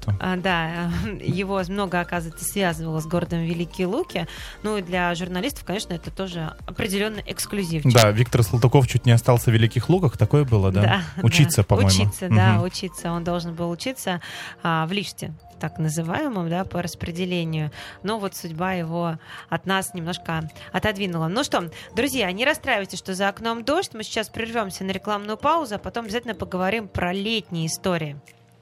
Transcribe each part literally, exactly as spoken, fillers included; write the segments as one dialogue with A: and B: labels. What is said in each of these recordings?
A: детства.
B: А, да, его много, оказывается, связывало с городом Великие Луки. Ну и для журналистов, конечно, это тоже определенный эксклюзивчик.
A: Да, Виктор Салтыков чуть не остался в Великих Луках, такое было, да?
B: Да,
A: учиться,
B: да.
A: по-моему.
B: Учиться, угу. да, учиться. Он должен был учиться а, в лифте, так называемом, да, по распределению. Но вот судьба его от нас немножко отодвинула. Ну что, друзья, не расстраивайтесь, что за окном дождь. Мы сейчас прервемся на рекламную паузу, а потом обязательно поговорим про летние истории.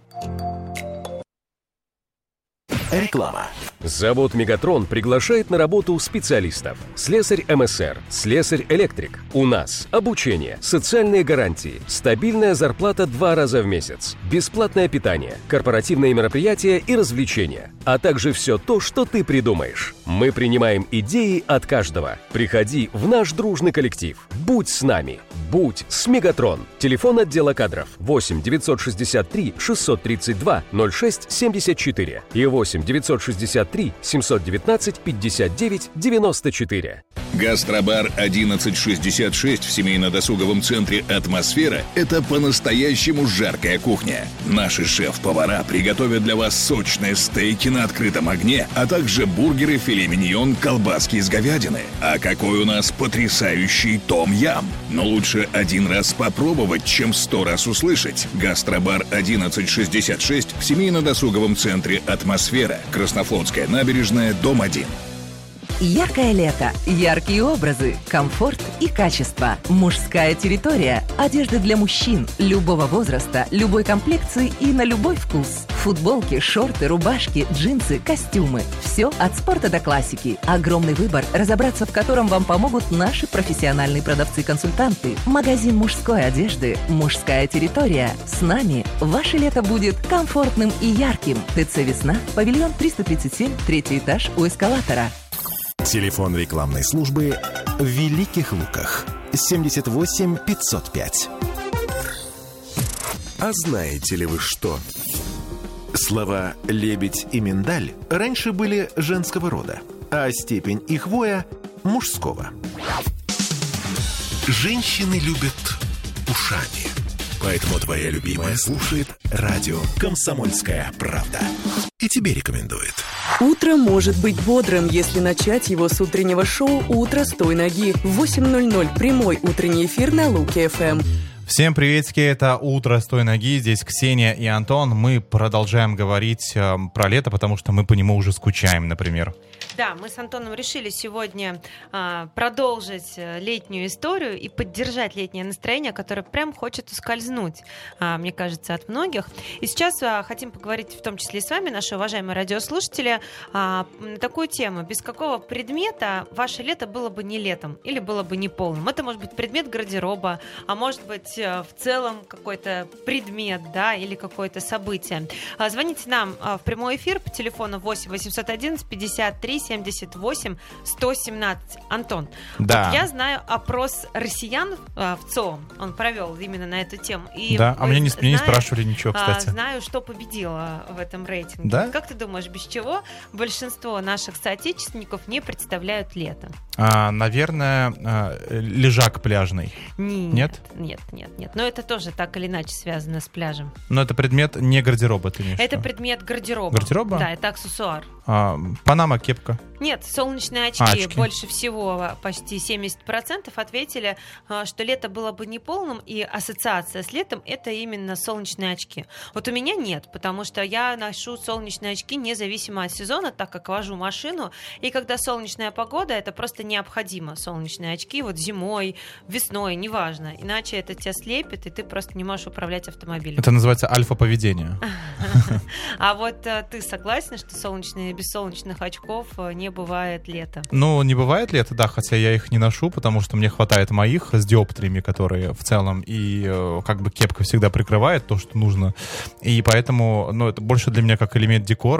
C: Реклама.
D: Завод «Мегатрон» приглашает на работу специалистов. Слесарь эм эс эр, слесарь-электрик. У нас обучение, социальные гарантии, стабильная зарплата два раза в месяц, бесплатное питание, корпоративные мероприятия и развлечения, а также все то, что ты придумаешь. Мы принимаем идеи от каждого. Приходи в наш дружный коллектив. Будь с нами. Будь с «Мегатрон». Телефон отдела кадров восемь девятьсот шестьдесят три шестьсот тридцать два ноль шесть семьдесят четыре и восемь девятьсот шестьдесят три семьсот девятнадцать пятьдесят девять девяносто четыре.
E: Гастробар одиннадцать шестьдесят шесть в семейно-досуговом центре «Атмосфера» — это по-настоящему жаркая кухня. Наши шеф-повара приготовят для вас сочные стейки на открытом огне, а также бургеры, филе миньон, колбаски из говядины. А какой у нас потрясающий том-ям! Но лучше один раз попробовать, чем сто раз услышать. Гастробар одиннадцать шестьдесят шесть в семейно-досуговом центре «Атмосфера», Краснофлотская набережная, дом один.
F: Яркое лето, яркие образы, комфорт и качество. Мужская территория. Одежда для мужчин любого возраста, любой комплекции и на любой вкус. Футболки, шорты, рубашки, джинсы, костюмы. Все от спорта до классики. Огромный выбор, разобраться в котором вам помогут наши профессиональные продавцы-консультанты. Магазин мужской одежды «Мужская территория». С нами ваше лето будет комфортным и ярким. ТЦ «Весна», павильон триста тридцать семь, третий этаж у эскалатора.
C: Телефон рекламной службы в Великих Луках. семьдесят восемь пятьсот пять. А знаете ли вы что? Слова «лебедь» и «миндаль» раньше были женского рода, а степень и хвоя – мужского. Женщины любят ушами. Поэтому твоя любимая слушает радио «Комсомольская правда». И тебе рекомендует.
G: Утро может быть бодрым, если начать его с утреннего шоу «Утро с той ноги». В восемь ноль ноль прямой утренний эфир на Луки-эф эм.
A: Всем приветики, это «Утро с той ноги», здесь Ксения и Антон. Мы продолжаем говорить э, про лето, потому что мы по нему уже скучаем, например.
B: Да, мы с Антоном решили сегодня а, продолжить летнюю историю и поддержать летнее настроение, которое прям хочет ускользнуть, а, мне кажется, от многих. И сейчас а, хотим поговорить в том числе и с вами, наши уважаемые радиослушатели, а, на такую тему. Без какого предмета ваше лето было бы не летом или было бы не полным? Это может быть предмет гардероба, а может быть в целом какой-то предмет, да, или какое-то событие. А, звоните нам а, в прямой эфир по телефону восемь восемьсот одиннадцать пятьдесят три семьдесят восемь сто семнадцать. Антон,
A: да.
B: Вот я знаю опрос россиян а, в ЦО, он провел именно на эту тему. И
A: да, а меня не,
B: знаю,
A: не спрашивали ничего, кстати.
B: А, знаю, что победило в этом рейтинге.
A: Да?
B: Как ты думаешь, без чего большинство наших соотечественников не представляют лето?
A: А, наверное, а, лежак пляжный.
B: Нет,
A: нет?
B: Нет, нет, нет. Но это тоже так или иначе связано с пляжем.
A: Но это предмет не гардероба, ты имеешь в виду?
B: Это предмет гардероба.
A: Гардероба?
B: Да, это аксессуар.
A: А, Панама, кепка.
B: Нет, солнечные очки.
A: очки.
B: Больше всего, почти семьдесят процентов ответили, что лето было бы неполным, и ассоциация с летом — это именно солнечные очки. Вот у меня нет, потому что я ношу солнечные очки независимо от сезона, так как вожу машину, и когда солнечная погода, это просто необходимо. Солнечные очки вот зимой, весной, неважно. Иначе это тебя слепит, и ты просто не можешь управлять автомобилем.
A: Это называется альфа-поведение.
B: А вот ты согласна, что солнечные, без солнечных очков не бывает лета?
A: Ну, не бывает лета, да, хотя я их не ношу, потому что мне хватает моих с диоптриями, которые в целом, и э, как бы кепка всегда прикрывает то, что нужно. И поэтому, ну, это больше для меня как элемент декора.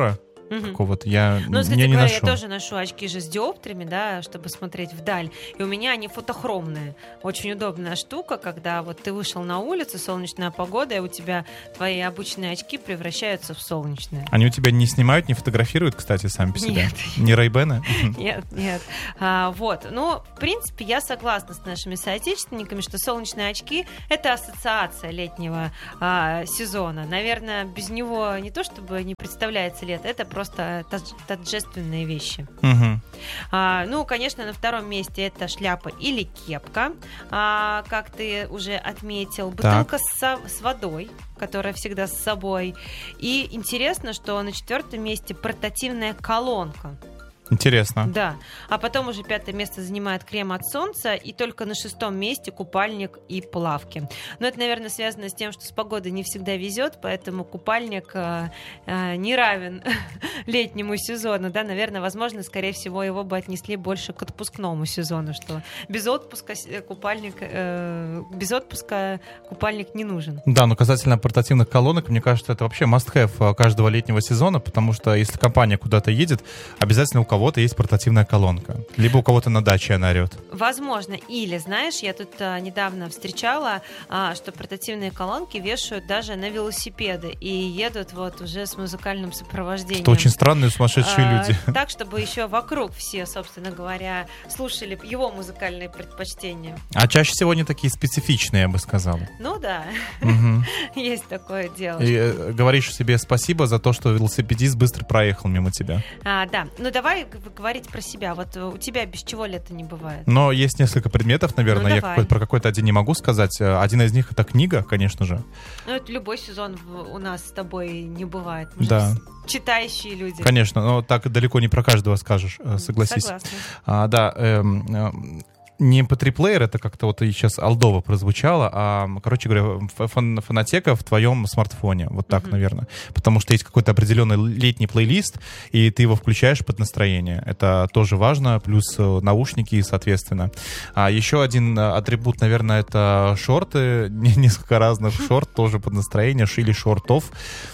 B: Мгм.
A: какого-то. Я
B: Ну, кстати
A: я не
B: говоря,
A: ношу.
B: я тоже ношу очки же с диоптриями, да, чтобы смотреть вдаль. И у меня они фотохромные. Очень удобная штука, когда вот ты вышел на улицу, солнечная погода, и у тебя твои обычные очки превращаются в солнечные.
A: Они у тебя не снимают, не фотографируют, кстати, сами по себе?
B: Нет.
A: Не Рэй-Бены?
B: Нет, нет. А, вот. Ну, в принципе, я согласна с нашими соотечественниками, что солнечные очки — это ассоциация летнего а, сезона. Наверное, без него не то чтобы не представляется лето, это просто тож- торжественные вещи.
A: Мгм.
B: А, ну, конечно, на втором месте это шляпа или кепка, а, как ты уже отметил. Бутылка с, со- с водой, которая всегда с собой. И интересно, что на четвертом месте портативная колонка.
A: Интересно.
B: Да. А потом уже пятое место занимает крем от солнца, и только на шестом месте купальник и плавки. Но это, наверное, связано с тем, что с погодой не всегда везет, поэтому купальник э, э, не равен летнему сезону. Да, наверное, возможно, скорее всего, его бы отнесли больше к отпускному сезону, что без отпуска с- э, купальник, э, без отпуска купальник не нужен.
A: Да, но касательно портативных колонок, мне кажется, это вообще must-have каждого летнего сезона, потому что если компания куда-то едет, обязательно у кого-то есть портативная колонка. Либо у кого-то на даче она орет.
B: Возможно. Или, знаешь, я тут а, недавно встречала, а, что портативные колонки вешают даже на велосипеды и едут вот уже с музыкальным сопровождением.
A: Это очень странные, сумасшедшие
B: А,
A: люди.
B: Так, чтобы еще вокруг все, собственно говоря, слушали его музыкальные предпочтения.
A: А чаще всего они такие специфичные, я бы сказал.
B: Ну да,
A: Мгм.
B: есть такое дело.
A: И э, говоришь себе спасибо за то, что велосипедист быстро проехал мимо тебя.
B: А, да, ну давай г- говорить про себя. Вот э, у тебя без чего лето не бывает?
A: Но есть несколько предметов, наверное.
B: Ну,
A: я
B: давай.
A: какой- про какой-то один не могу сказать. Э, Один из них — это книга, конечно же.
B: Ну, это любой сезон в- у нас с тобой не бывает. Мы же
A: Да.
B: с- читающие люди.
A: Конечно, но так далеко не про каждого скажешь, э, согласись.
B: Согласна.
A: А, да, эм, эм, не эм пэ три плеер, это как-то вот и сейчас алдово прозвучало, а, короче говоря, ф- фон- фонотека в твоем смартфоне. Вот так,
B: Мгм.
A: наверное. Потому что есть какой-то определенный летний плейлист, и ты его включаешь под настроение. Это тоже важно, плюс э, наушники, соответственно. А еще один э, атрибут, наверное, это шорты. Не- Несколько разных шорт тоже под настроение, шили шортов.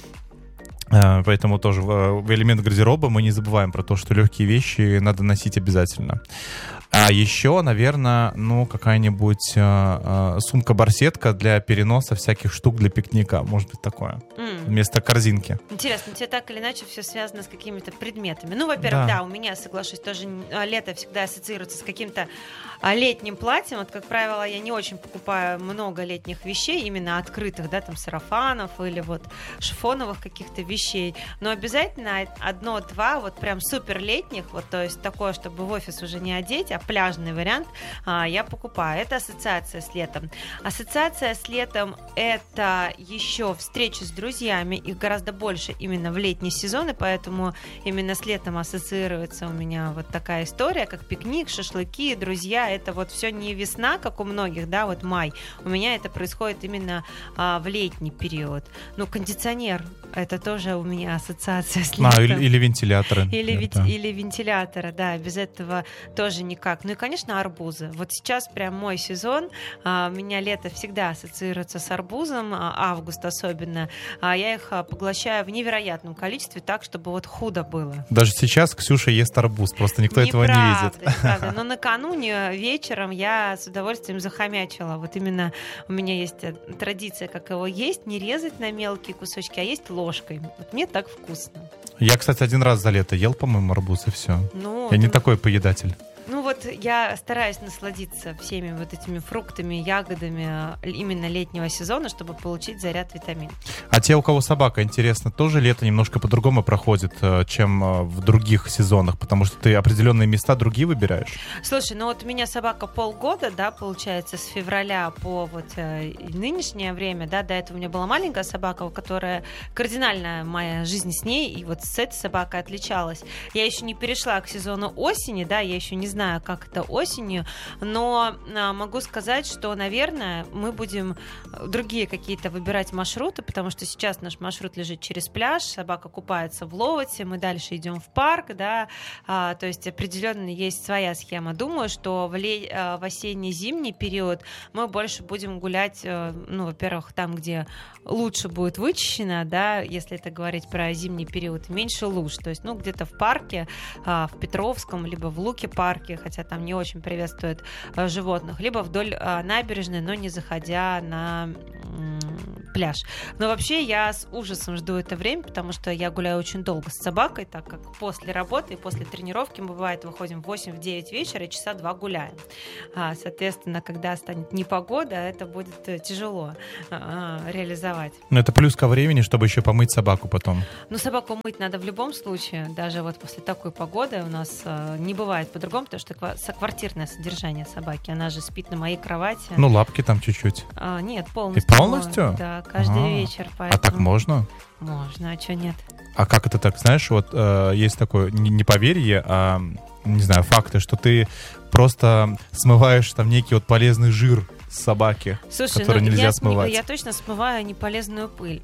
A: Э, Поэтому тоже в в элемент гардероба мы не забываем про то, что легкие вещи надо носить обязательно. А еще, наверное, ну, какая-нибудь э, э, сумка-барсетка для переноса всяких штук для пикника. Может быть, такое.
B: М.
A: Вместо корзинки.
B: Интересно, тебе так или иначе все связано с какими-то предметами. Ну, во-первых,
A: Да.
B: да, у меня, соглашусь, тоже а, лето всегда ассоциируется с каким-то а, летним платьем. Вот, как правило, я не очень покупаю много летних вещей, именно открытых, да, там, сарафанов или вот шифоновых каких-то вещей. Но обязательно одно-два вот прям супер летних, вот, то есть такое, чтобы в офис уже не одеть, а пляжный вариант а, я покупаю. Это ассоциация с летом. Ассоциация с летом — это еще встречи с друзьями, их гораздо больше именно в летний сезон, и поэтому именно с летом ассоциируется у меня вот такая история, как пикник, шашлыки, друзья. Это вот все не весна, как у многих, да, вот май. У меня это происходит именно а, в летний период. Ну, кондиционер — это тоже у меня ассоциация с летом.
A: А, или, или вентиляторы.
B: Или,
A: например,
B: ведь,
A: да.
B: или вентилятора, да, без этого тоже никак. Ну и, конечно, арбузы. Вот сейчас прям мой сезон. А, у меня лето всегда ассоциируется с арбузом, а, август особенно. А я их а, поглощаю в невероятном количестве, так, чтобы вот худо было.
A: Даже сейчас Ксюша ест арбуз, просто никто этого не
B: Неправда,
A: видит.
B: неправда. Но накануне вечером я с удовольствием захомячила. Вот именно у меня есть э, традиция, как его есть, не резать на мелкие кусочки, а есть ложкой. Вот мне так вкусно.
A: Я, кстати, один раз за лето ел, по-моему, арбуз, и все.
B: Ну,
A: Я не
B: это-
A: такой поедатель.
B: Ну вот я стараюсь насладиться всеми вот этими фруктами, ягодами э, именно летнего сезона, чтобы получить заряд витаминов.
A: А те, у кого собака, интересно, тоже лето немножко по-другому проходит, э, чем э, в других сезонах, потому что ты определенные места другие выбираешь.
B: Слушай, ну вот у меня собака полгода, да, получается, с февраля по вот э, нынешнее время, да, до этого у меня была маленькая собака, которая кардинально моя жизнь с ней, и вот с этой собакой отличалась. Я еще не перешла к сезону осени, да, я еще не знаю знаю, как это осенью, но а, могу сказать, что, наверное, мы будем другие какие-то выбирать маршруты, потому что сейчас наш маршрут лежит через пляж, собака купается в Ловоте, мы дальше идем в парк, да, а, то есть определенно есть своя схема. Думаю, что в, ле- в осенне-зимний период мы больше будем гулять, ну, во-первых, там, где лучше будет вычищено, да, если это говорить про зимний период, меньше луж, то есть, ну, где-то в парке, в Петровском, либо в Луке парке, хотя там не очень приветствуют животных, либо вдоль набережной, но не заходя на пляж. Но вообще я с ужасом жду это время, потому что я гуляю очень долго с собакой, так как после работы и после тренировки мы, бывает, выходим в восемь-девять вечера и часа два гуляем. А, соответственно, когда станет непогода, это будет тяжело а, реализовать.
A: Но это плюс ко времени, чтобы еще помыть собаку потом.
B: Ну, собаку мыть надо в любом случае, даже вот после такой погоды у нас а, не бывает по-другому, потому что квартирное содержание собаки, она же спит на моей кровати.
A: Ну, лапки там чуть-чуть.
B: А, нет, полностью.
A: И полностью?
B: Да, каждый
A: А-а-а.
B: вечер. Поэтому...
A: А так можно?
B: Можно, а что нет?
A: А как это так? Знаешь, вот э, есть такое, не, не поверье, а, не знаю, факты, что ты просто смываешь там некий вот полезный жир с собаки,
B: Слушай,
A: который
B: ну,
A: нельзя
B: я,
A: смывать.
B: Я точно смываю неполезную пыль.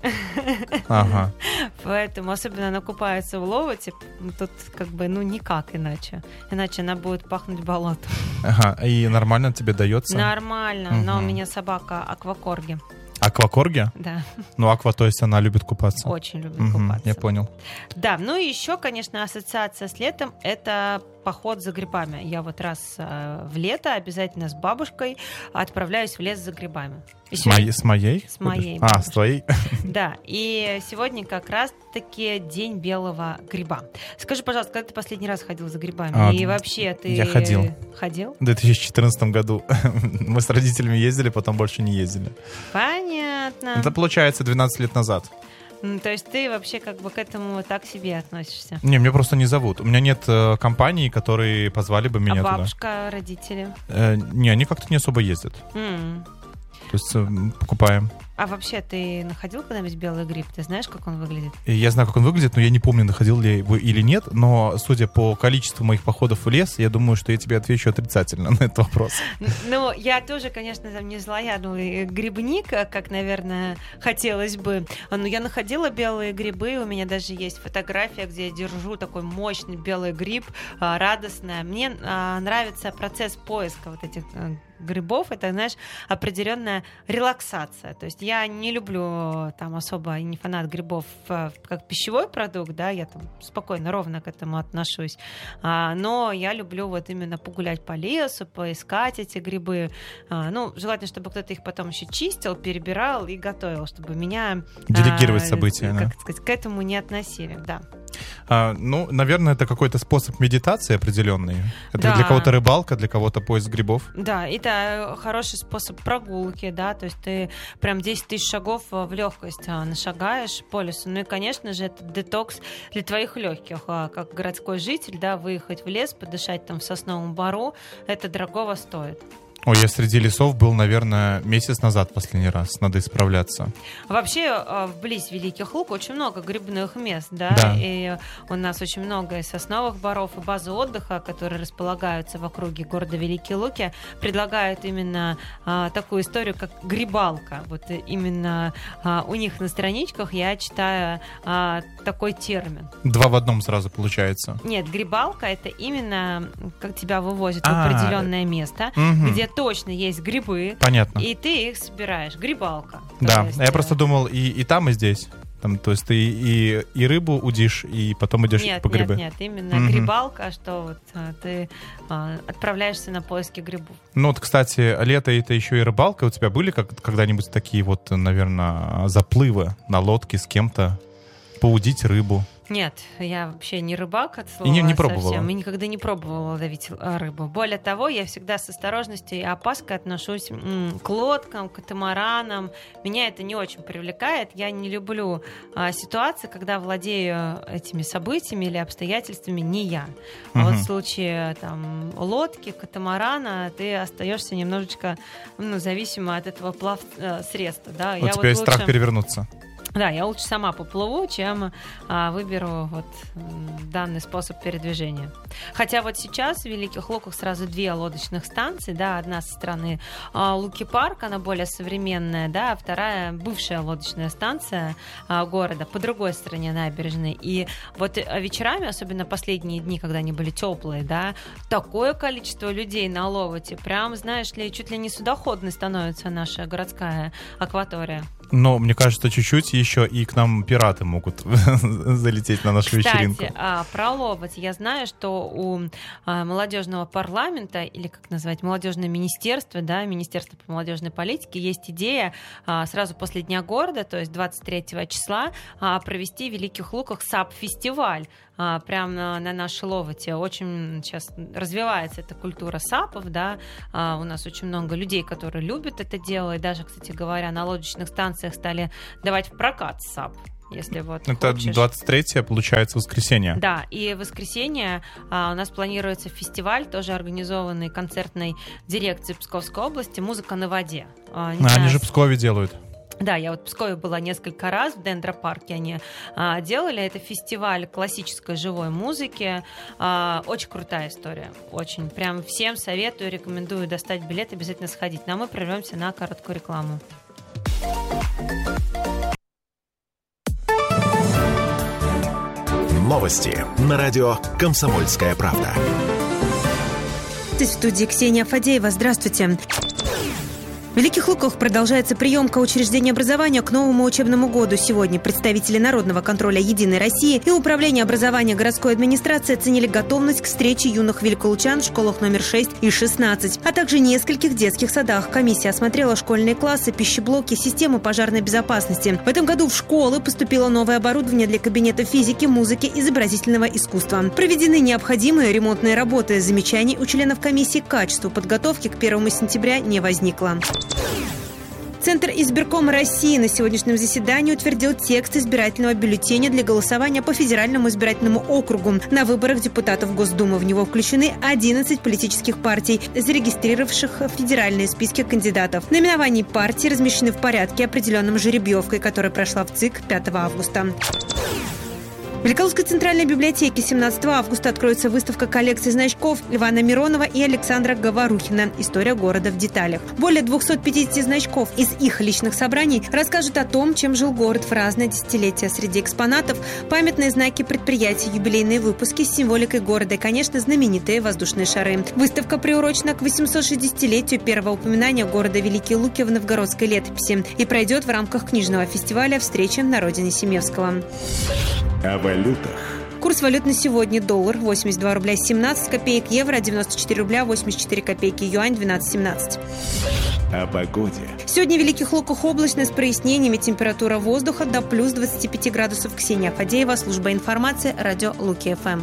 A: Ага.
B: Поэтому, особенно она купается в Ловоте, тут как бы, ну, никак иначе. Иначе она будет пахнуть болотом.
A: Ага, и нормально тебе дается?
B: Нормально,
A: угу.
B: но у меня собака аквакорги.
A: Аквакорги?
B: Да.
A: Ну, аква, то есть она любит купаться.
B: Очень любит
A: угу,
B: купаться.
A: Я понял.
B: Да, ну и еще, конечно, ассоциация с летом — это поход за грибами. Я вот раз э, в лето обязательно с бабушкой отправляюсь в лес за грибами.
A: С, моей, с моей?
B: С моей.
A: А, бабушкой. С твоей?
B: Да, и сегодня как раз-таки день белого гриба. Скажи, пожалуйста, когда ты последний раз ходил за грибами?
A: А,
B: и вообще ты...
A: Я ходил.
B: Ходил?
A: В две тысячи четырнадцатом году. Мы с родителями ездили, потом больше не ездили.
B: Понятно.
A: Это получается двенадцать лет назад.
B: Ну, то есть ты вообще как бы к этому так себе относишься?
A: Не, меня просто не зовут. У меня нет э, компаний, которые позвали бы меня
B: а
A: туда.
B: А бабушка, родители?
A: Э, не, они как-то не особо ездят.
B: Mm.
A: То есть э, покупаем.
B: А вообще ты находил когда-нибудь белый гриб? Ты знаешь, как он выглядит?
A: Я знаю, как он выглядит, но я не помню, находил ли я его или нет. Но, судя по количеству моих походов в лес, я думаю, что я тебе отвечу отрицательно на этот вопрос.
B: Ну, я тоже, конечно, там не злоядный грибник, как, наверное, хотелось бы. Но я находила белые грибы. У меня даже есть фотография, где я держу такой мощный белый гриб, радостная. Мне нравится процесс поиска вот этих грибов. Это, знаешь, определенная релаксация. То есть я не люблю там особо, не фанат грибов как пищевой продукт, да, я там спокойно, ровно к этому отношусь. А, но я люблю вот именно погулять по лесу, поискать эти грибы. А, ну, желательно, чтобы кто-то их потом еще чистил, перебирал и готовил, чтобы меня...
A: Делегировать
B: а,
A: события,
B: как
A: да?
B: сказать, к этому не относили, да.
A: А, ну, наверное, это какой-то способ медитации определенный. Это
B: да.
A: Для кого-то рыбалка, для кого-то поиск грибов.
B: Да, это хороший способ прогулки, да, то есть ты прям десять тысяч шагов в легкость нашагаешь по лесу. Ну и, конечно же, это детокс для твоих легких. Как городской житель, да, выехать в лес, подышать там в сосновом бору, это дорогого стоит.
A: Ой, я среди лесов был, наверное, месяц назад последний раз. Надо исправляться.
B: Вообще, вблизь Великих Луг очень много грибных мест, да?
A: Да.
B: И у нас очень много и сосновых боров, и базы отдыха, которые располагаются в округе города Великие Луки, предлагают именно а, такую историю, как грибалка. Вот именно а, у них на страничках я читаю а, такой термин.
A: Два в одном сразу получается.
B: Нет, грибалка — это именно как тебя вывозят
A: А,
B: в определенное место,
A: угу.
B: где точно есть грибы.
A: Понятно.
B: И ты их собираешь. Грибалка.
A: Да,
B: есть,
A: я просто думал и, и там, и здесь. Там, то есть ты и, и рыбу удишь, и потом идешь
B: нет,
A: по грибы.
B: Нет, нет, именно
A: угу.
B: грибалка, что вот а, ты а, отправляешься на поиски грибов.
A: Ну вот, кстати, лето — это еще и рыбалка. У тебя были как, когда-нибудь такие вот, наверное, заплывы на лодке с кем-то? Поудить рыбу?
B: Нет, я вообще не рыбак от слова
A: и не, не пробовала.
B: совсем. И никогда не пробовала ловить рыбу. Более того, я всегда с осторожностью и опаской отношусь м, к лодкам, к катамаранам. Меня это не очень привлекает. Я не люблю а, ситуации, когда владею этими событиями или обстоятельствами не я. А
A: угу.
B: вот в случае там, лодки, катамарана, ты остаешься немножечко ну, зависимо от этого плав средства. Да?
A: У
B: я
A: тебя
B: вот
A: есть
B: лучше...
A: страх перевернуться.
B: Да, я лучше сама поплыву, чем а, выберу вот данный способ передвижения. Хотя вот сейчас в Великих Луках сразу две лодочных станции, да, одна со стороны а, Луки-парк, она более современная, да, а вторая бывшая лодочная станция а, города по другой стороне набережной. И вот вечерами, особенно последние дни, когда они были теплые, да, такое количество людей на Ловоте, прям, знаешь ли, чуть ли не судоходной становится наша городская акватория.
A: Но, мне кажется, чуть-чуть еще и к нам пираты могут залететь на нашу
B: Кстати,
A: вечеринку.
B: Кстати, про Ловоть. Я знаю, что у молодежного парламента, или как назвать, молодежное министерство, да, Министерство по молодежной политике, есть идея сразу после Дня города, то есть двадцать третьего числа, провести в Великих Луках САП-фестиваль. Прямо на, на нашей Ловоте. Очень сейчас развивается эта культура САПов, да, а, у нас очень много людей, которые любят это дело, и даже, кстати говоря, на лодочных станциях стали давать в прокат САП. Если вот
A: это
B: хочешь.
A: двадцать третье, получается, воскресенье.
B: Да, и в воскресенье а, у нас планируется фестиваль, тоже организованный концертной дирекцией Псковской области «Музыка на воде». А,
A: а, они же в Пскове делают.
B: Да, я вот в Пскове была несколько раз, в Дендропарке они а, делали. Это фестиваль классической живой музыки. А, очень крутая история, очень. Прям всем советую, рекомендую достать билет, обязательно сходить. Но мы прервемся на короткую рекламу.
C: Новости на радио «Комсомольская правда».
H: В студии Ксения Фадеева. Здравствуйте. В Великих Луках продолжается приемка учреждений образования к новому учебному году. Сегодня представители Народного контроля «Единой России» и Управления образования городской администрации оценили готовность к встрече юных великолучан в школах номер шесть и шестнадцать, а также нескольких детских садах. Комиссия осмотрела школьные классы, пищеблоки, систему пожарной безопасности. В этом году в школы поступило новое оборудование для кабинета физики, музыки, изобразительного искусства. Проведены необходимые ремонтные работы. Замечаний у членов комиссии к качеству подготовки к первому сентября не возникло. Центр избиркома России на сегодняшнем заседании утвердил текст избирательного бюллетеня для голосования по федеральному избирательному округу на выборах депутатов Госдумы. В него включены одиннадцать политических партий, зарегистрировавших федеральные списки кандидатов. Наименования партий размещены в порядке, определенном жеребьевкой, которая прошла в ЦИК пятого августа. В Великолукской центральной библиотеке семнадцатого августа откроется выставка коллекций значков Ивана Миронова и Александра Говорухина «История города в деталях». Более двухсот пятидесяти значков из их личных собраний расскажут о том, чем жил город в разные десятилетия. Среди экспонатов памятные знаки предприятий, юбилейные выпуски с символикой города и, конечно, знаменитые воздушные шары. Выставка приурочена к восьмисот шестидесятилетию первого упоминания города Великие Луки в новгородской летописи и пройдет в рамках книжного фестиваля «Встреча на родине Семевского».
C: О валютах.
H: Курс валют на сегодня: доллар восемьдесят два рубля семнадцать копеек, евро девяносто четыре рубля восемьдесят четыре копейки, юань двенадцать семнадцать.
C: О погоде.
H: Сегодня в Великих Луках облачно с прояснениями, температура воздуха до плюс двадцати пяти градусов. Ксения Фадеева, служба информации, радио Луки-ФМ.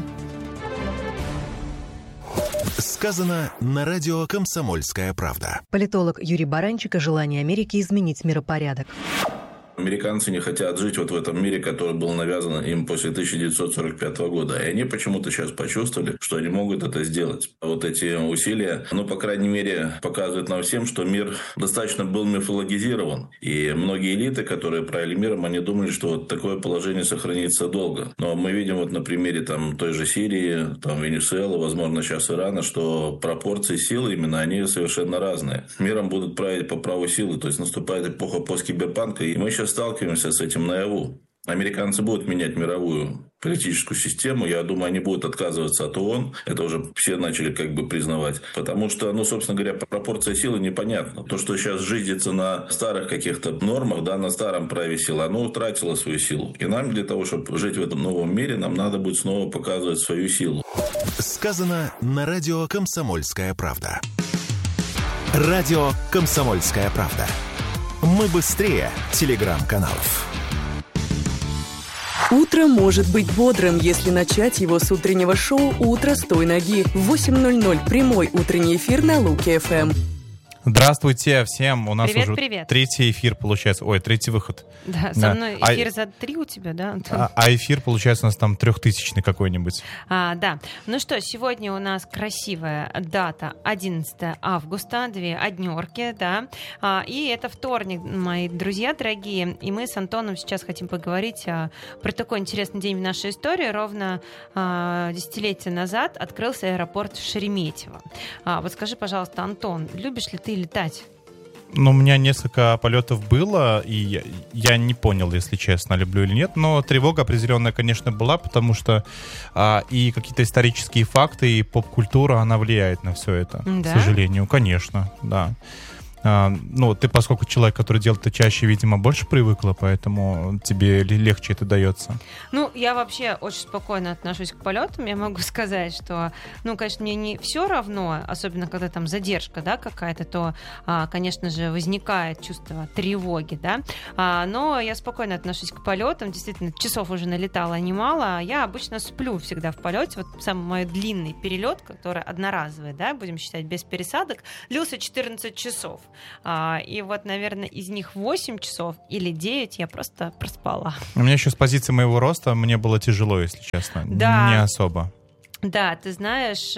C: Сказано на радио «Комсомольская правда».
I: Политолог Юрий Баранчик о желании Америки изменить миропорядок.
J: Американцы не хотят жить вот в этом мире, который был навязан им после тысяча девятьсот сорок пятого года. И они почему-то сейчас почувствовали, что они могут это сделать. Вот эти усилия, ну, по крайней мере, показывают нам всем, что мир достаточно был мифологизирован. И многие элиты, которые правили миром, они думали, что вот такое положение сохранится долго. Но мы видим вот на примере там, той же Сирии, там, Венесуэлы, возможно, сейчас Ирана, что пропорции силы именно, они совершенно разные. Миром будут править по праву силы. То есть наступает эпоха посткиберпанка, и мы сейчас сталкиваемся с этим наяву. Американцы будут менять мировую политическую систему. Я думаю, они будут отказываться от ООН. Это уже все начали как бы признавать. Потому что, ну, собственно говоря, пропорция силы непонятна. То, что сейчас жизнится на старых каких-то нормах, да, на старом праве силы, оно утратило свою силу. И нам для того, чтобы жить в этом новом мире, нам надо будет снова показывать свою силу.
C: Сказано на радио «Комсомольская правда». Радио «Комсомольская правда». Мы быстрее телеграм-каналов.
G: Утро может быть бодрым, если начать его с утреннего шоу «Утро с той ноги». В восемь ноль ноль прямой утренний эфир на Луки-ФМ.
A: Здравствуйте всем. У нас
B: привет,
A: уже
B: привет.
A: третий эфир получается. Ой, третий выход.
B: Да, со
A: да.
B: мной
A: а,
B: эфир за три у тебя, да, Антон?
A: А, а эфир, получается, у нас там трехтысячный какой-нибудь.
B: А, да. Ну что, сегодня у нас красивая дата, одиннадцатое августа, две однерки, да. А, и это вторник, мои друзья дорогие. И мы с Антоном сейчас хотим поговорить а, про такой интересный день в нашей истории. Ровно а, десятилетия назад открылся аэропорт Шереметьево. А, вот скажи, пожалуйста, Антон, любишь ли ты летать?
A: Ну, у меня несколько полетов было, и я, я не понял, если честно, люблю или нет. Но тревога определенная, конечно, была, потому что а, и какие-то исторические факты, и поп-культура, она влияет на все это,
B: да?
A: к сожалению. Конечно, да. А, ну, ты, поскольку человек, который делает это чаще, видимо, больше привыкла, поэтому тебе легче это дается.
B: Ну, я вообще очень спокойно отношусь к полетам. Я могу сказать, что, ну, конечно, мне не все равно, особенно когда там задержка, да, какая-то, то, а, конечно же, возникает чувство тревоги, да. А, но я спокойно отношусь к полетам. Действительно, часов уже налетало немало. Я обычно сплю всегда в полете. Вот самый мой длинный перелет, который одноразовый, да, будем считать без пересадок, длился четырнадцать часов. А, и вот, наверное, из них восемь часов или девять я просто проспала.
A: У меня еще с позиции моего роста мне было тяжело, если честно.
B: Да.
A: Не особо.
B: Да, ты знаешь,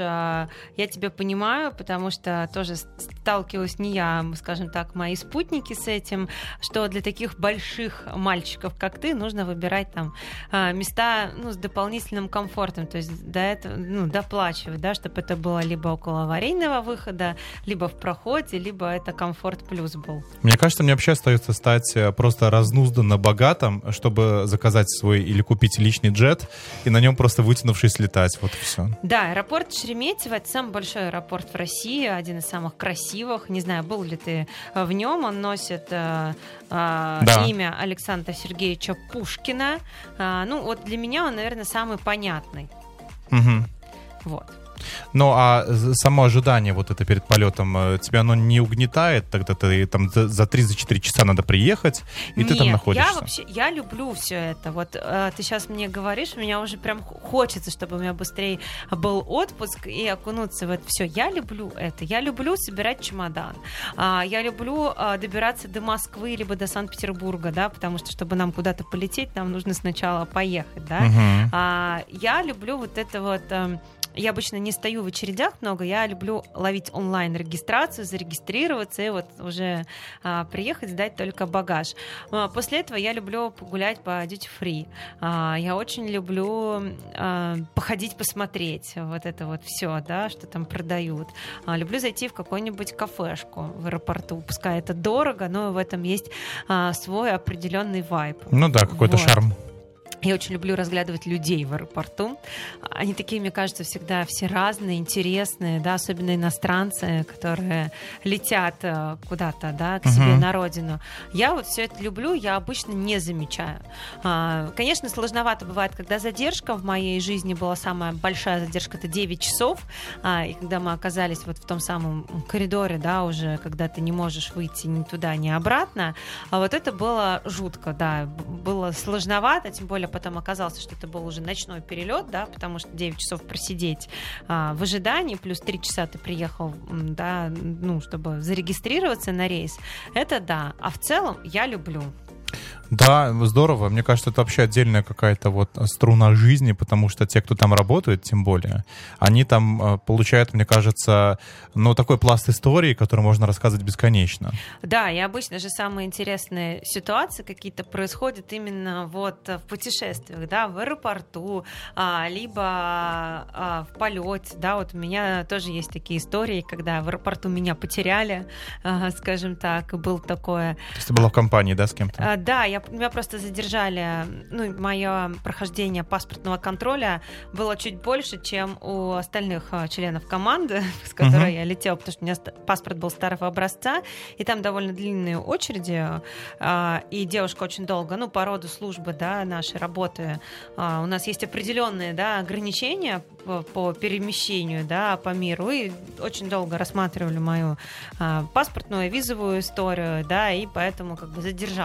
B: я тебя понимаю, потому что тоже сталкивалась не я, скажем так, мои спутники с этим, что для таких больших мальчиков, как ты, нужно выбирать там места, ну, с дополнительным комфортом, то есть до этого, ну, доплачивать, да, чтобы это было либо около аварийного выхода, либо в проходе, либо это комфорт плюс был.
A: Мне кажется, мне вообще остается стать просто разнузданно богатым, чтобы заказать свой или купить личный джет и на нем просто вытянувшись летать. Вот все.
B: Да, аэропорт Шереметьево — это самый большой аэропорт в России, один из самых красивых. Не знаю, был ли ты в нем. Он носит э, э,
A: да.
B: имя Александра Сергеевича Пушкина. Э, ну, вот для меня он, наверное, самый понятный.
A: Угу.
B: Вот.
A: Ну, а само ожидание вот это перед полетом, тебя оно не угнетает? Тогда ты там за три-четыре часа надо приехать, и
B: Нет,
A: ты там находишься.
B: я вообще, я люблю все это. Вот э, ты сейчас мне говоришь, у меня уже прям хочется, чтобы у меня быстрее был отпуск и окунуться в это все. Я люблю это. Я люблю собирать чемодан. А, я люблю а, добираться до Москвы либо до Санкт-Петербурга, да, потому что, чтобы нам куда-то полететь, нам нужно сначала поехать, да.
A: Угу.
B: А, я люблю вот это вот... А, я обычно не стою в очередях много, я люблю ловить онлайн-регистрацию, зарегистрироваться и вот уже а, приехать, сдать только багаж. А, после этого я люблю погулять по duty-free. А, я очень люблю а, походить, посмотреть вот это вот все, да, что там продают. А, люблю зайти в какую-нибудь кафешку в аэропорту. Пускай это дорого, но в этом есть а, свой определенный вайб.
A: Ну да, какой-то
B: вот.
A: шарм.
B: Я очень люблю разглядывать людей в аэропорту. Они такие, мне кажется, всегда все разные, интересные, да, особенно иностранцы, которые летят куда-то, да, к себе uh-huh. на родину. Я вот все это люблю, я обычно не замечаю. Конечно, сложновато бывает, когда задержка. В моей жизни была самая большая задержка, это девять часов. И когда мы оказались вот в том самом коридоре, да, уже, когда ты не можешь выйти ни туда, ни обратно, а вот это было жутко, да, было сложновато, тем более потом оказалось, что это был уже ночной перелет, да, потому что девять часов просидеть а, в ожидании, плюс три часа ты приехал, да, ну, чтобы зарегистрироваться на рейс. Это да. А в целом я люблю.
A: Да, здорово. Мне кажется, это вообще отдельная какая-то вот струна жизни, потому что те, кто там работает, тем более, они там получают, мне кажется, ну, такой пласт истории, который можно рассказывать бесконечно.
B: Да, и обычно же самые интересные ситуации какие-то происходят именно вот в путешествиях, да, в аэропорту, либо в полете, да, вот у меня тоже есть такие истории, когда в аэропорту меня потеряли, скажем так, был такое...
A: То есть ты была в компании, да, с кем-то?
B: Да, я меня просто задержали, ну, мое прохождение паспортного контроля было чуть больше, чем у остальных членов команды, с которой uh-huh. я летела, потому что у меня паспорт был старого образца, и там довольно длинные очереди, и девушка очень долго, ну, по роду службы, да, нашей работы, у нас есть определенные, да, ограничения по, по перемещению, да, по миру, и очень долго рассматривали мою паспортную, визовую историю, да, и поэтому как бы задержалась там сорок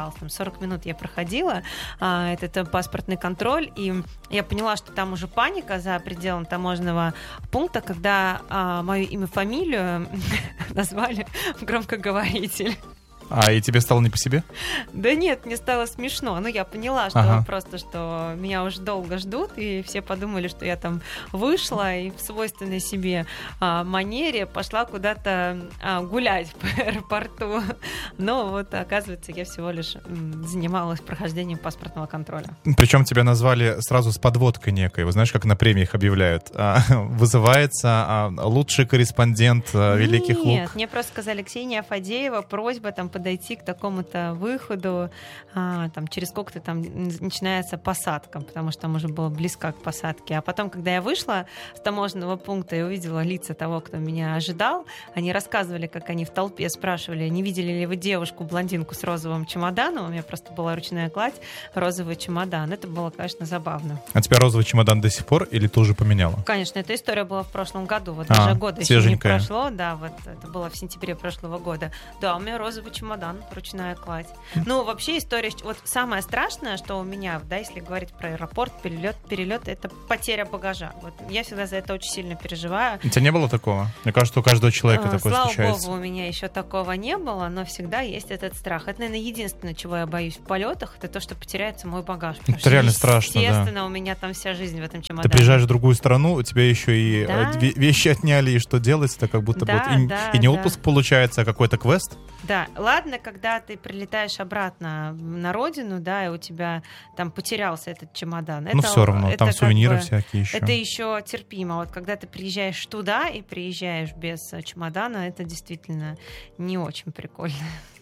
B: сорок минут я проходила а, этот паспортный контроль, и я поняла, что там уже паника за пределом таможенного пункта, когда а, мое имя, фамилию назвали в громкоговоритель.
A: А, и тебе стало не по себе?
B: Да нет, мне стало смешно. Ну, я поняла, что ага. просто, что меня уже долго ждут, и все подумали, что я там вышла и в свойственной себе а, манере пошла куда-то а, гулять по аэропорту. Но вот, оказывается, я всего лишь м, занималась прохождением паспортного контроля.
A: Причем тебя назвали сразу с подводкой некой. Вы знаешь, как на премиях объявляют? А, вызывается а, лучший корреспондент а, Великих Лук.
B: Нет, мне просто сказали: Ксения Фадеева, просьба там подойти к такому-то выходу, а, там, через сколько-то там начинается посадка, потому что там уже было близко к посадке. А потом, когда я вышла с таможенного пункта и увидела лица того, кто меня ожидал, они рассказывали, как они в толпе спрашивали, не видели ли вы девушку-блондинку с розовым чемоданом. У меня просто была ручная кладь, розовый чемодан. Это было, конечно, забавно.
A: А тебя розовый чемодан до сих пор или ты уже поменяла?
B: Конечно, эта история была в прошлом году. Вот
A: а,
B: даже года еще не
A: свеженькая.
B: прошло. Да, вот это было в сентябре прошлого года. Да, у меня розовый чемодан. Чемодан, ручная кладь. Ну, вообще история... Вот самое страшное, что у меня, да, если говорить про аэропорт, перелет, перелет, это потеря багажа. Вот я всегда за это очень сильно переживаю.
A: У тебя не было такого? Мне кажется, у каждого человека
B: а,
A: такое
B: слава
A: случается.
B: Слава богу, у меня еще такого не было, но всегда есть этот страх. Это, наверное, единственное, чего я боюсь в полетах, это то, что потеряется мой багаж.
A: Это что, реально страшно, да.
B: Естественно, у меня там вся жизнь в этом чемодане.
A: Ты приезжаешь в другую страну, у тебя еще и
B: да?
A: вещи отняли, и что делать? Это как будто
B: да,
A: бы... И,
B: да,
A: и не
B: да.
A: отпуск получается, а какой-то квест?
B: Да, ладно, когда ты прилетаешь обратно на родину, да, и у тебя там потерялся этот чемодан.
A: Ну,
B: это,
A: все равно,
B: это
A: там сувениры
B: бы,
A: всякие еще.
B: Это еще терпимо. Вот когда ты приезжаешь туда и приезжаешь без чемодана, это действительно не очень прикольно.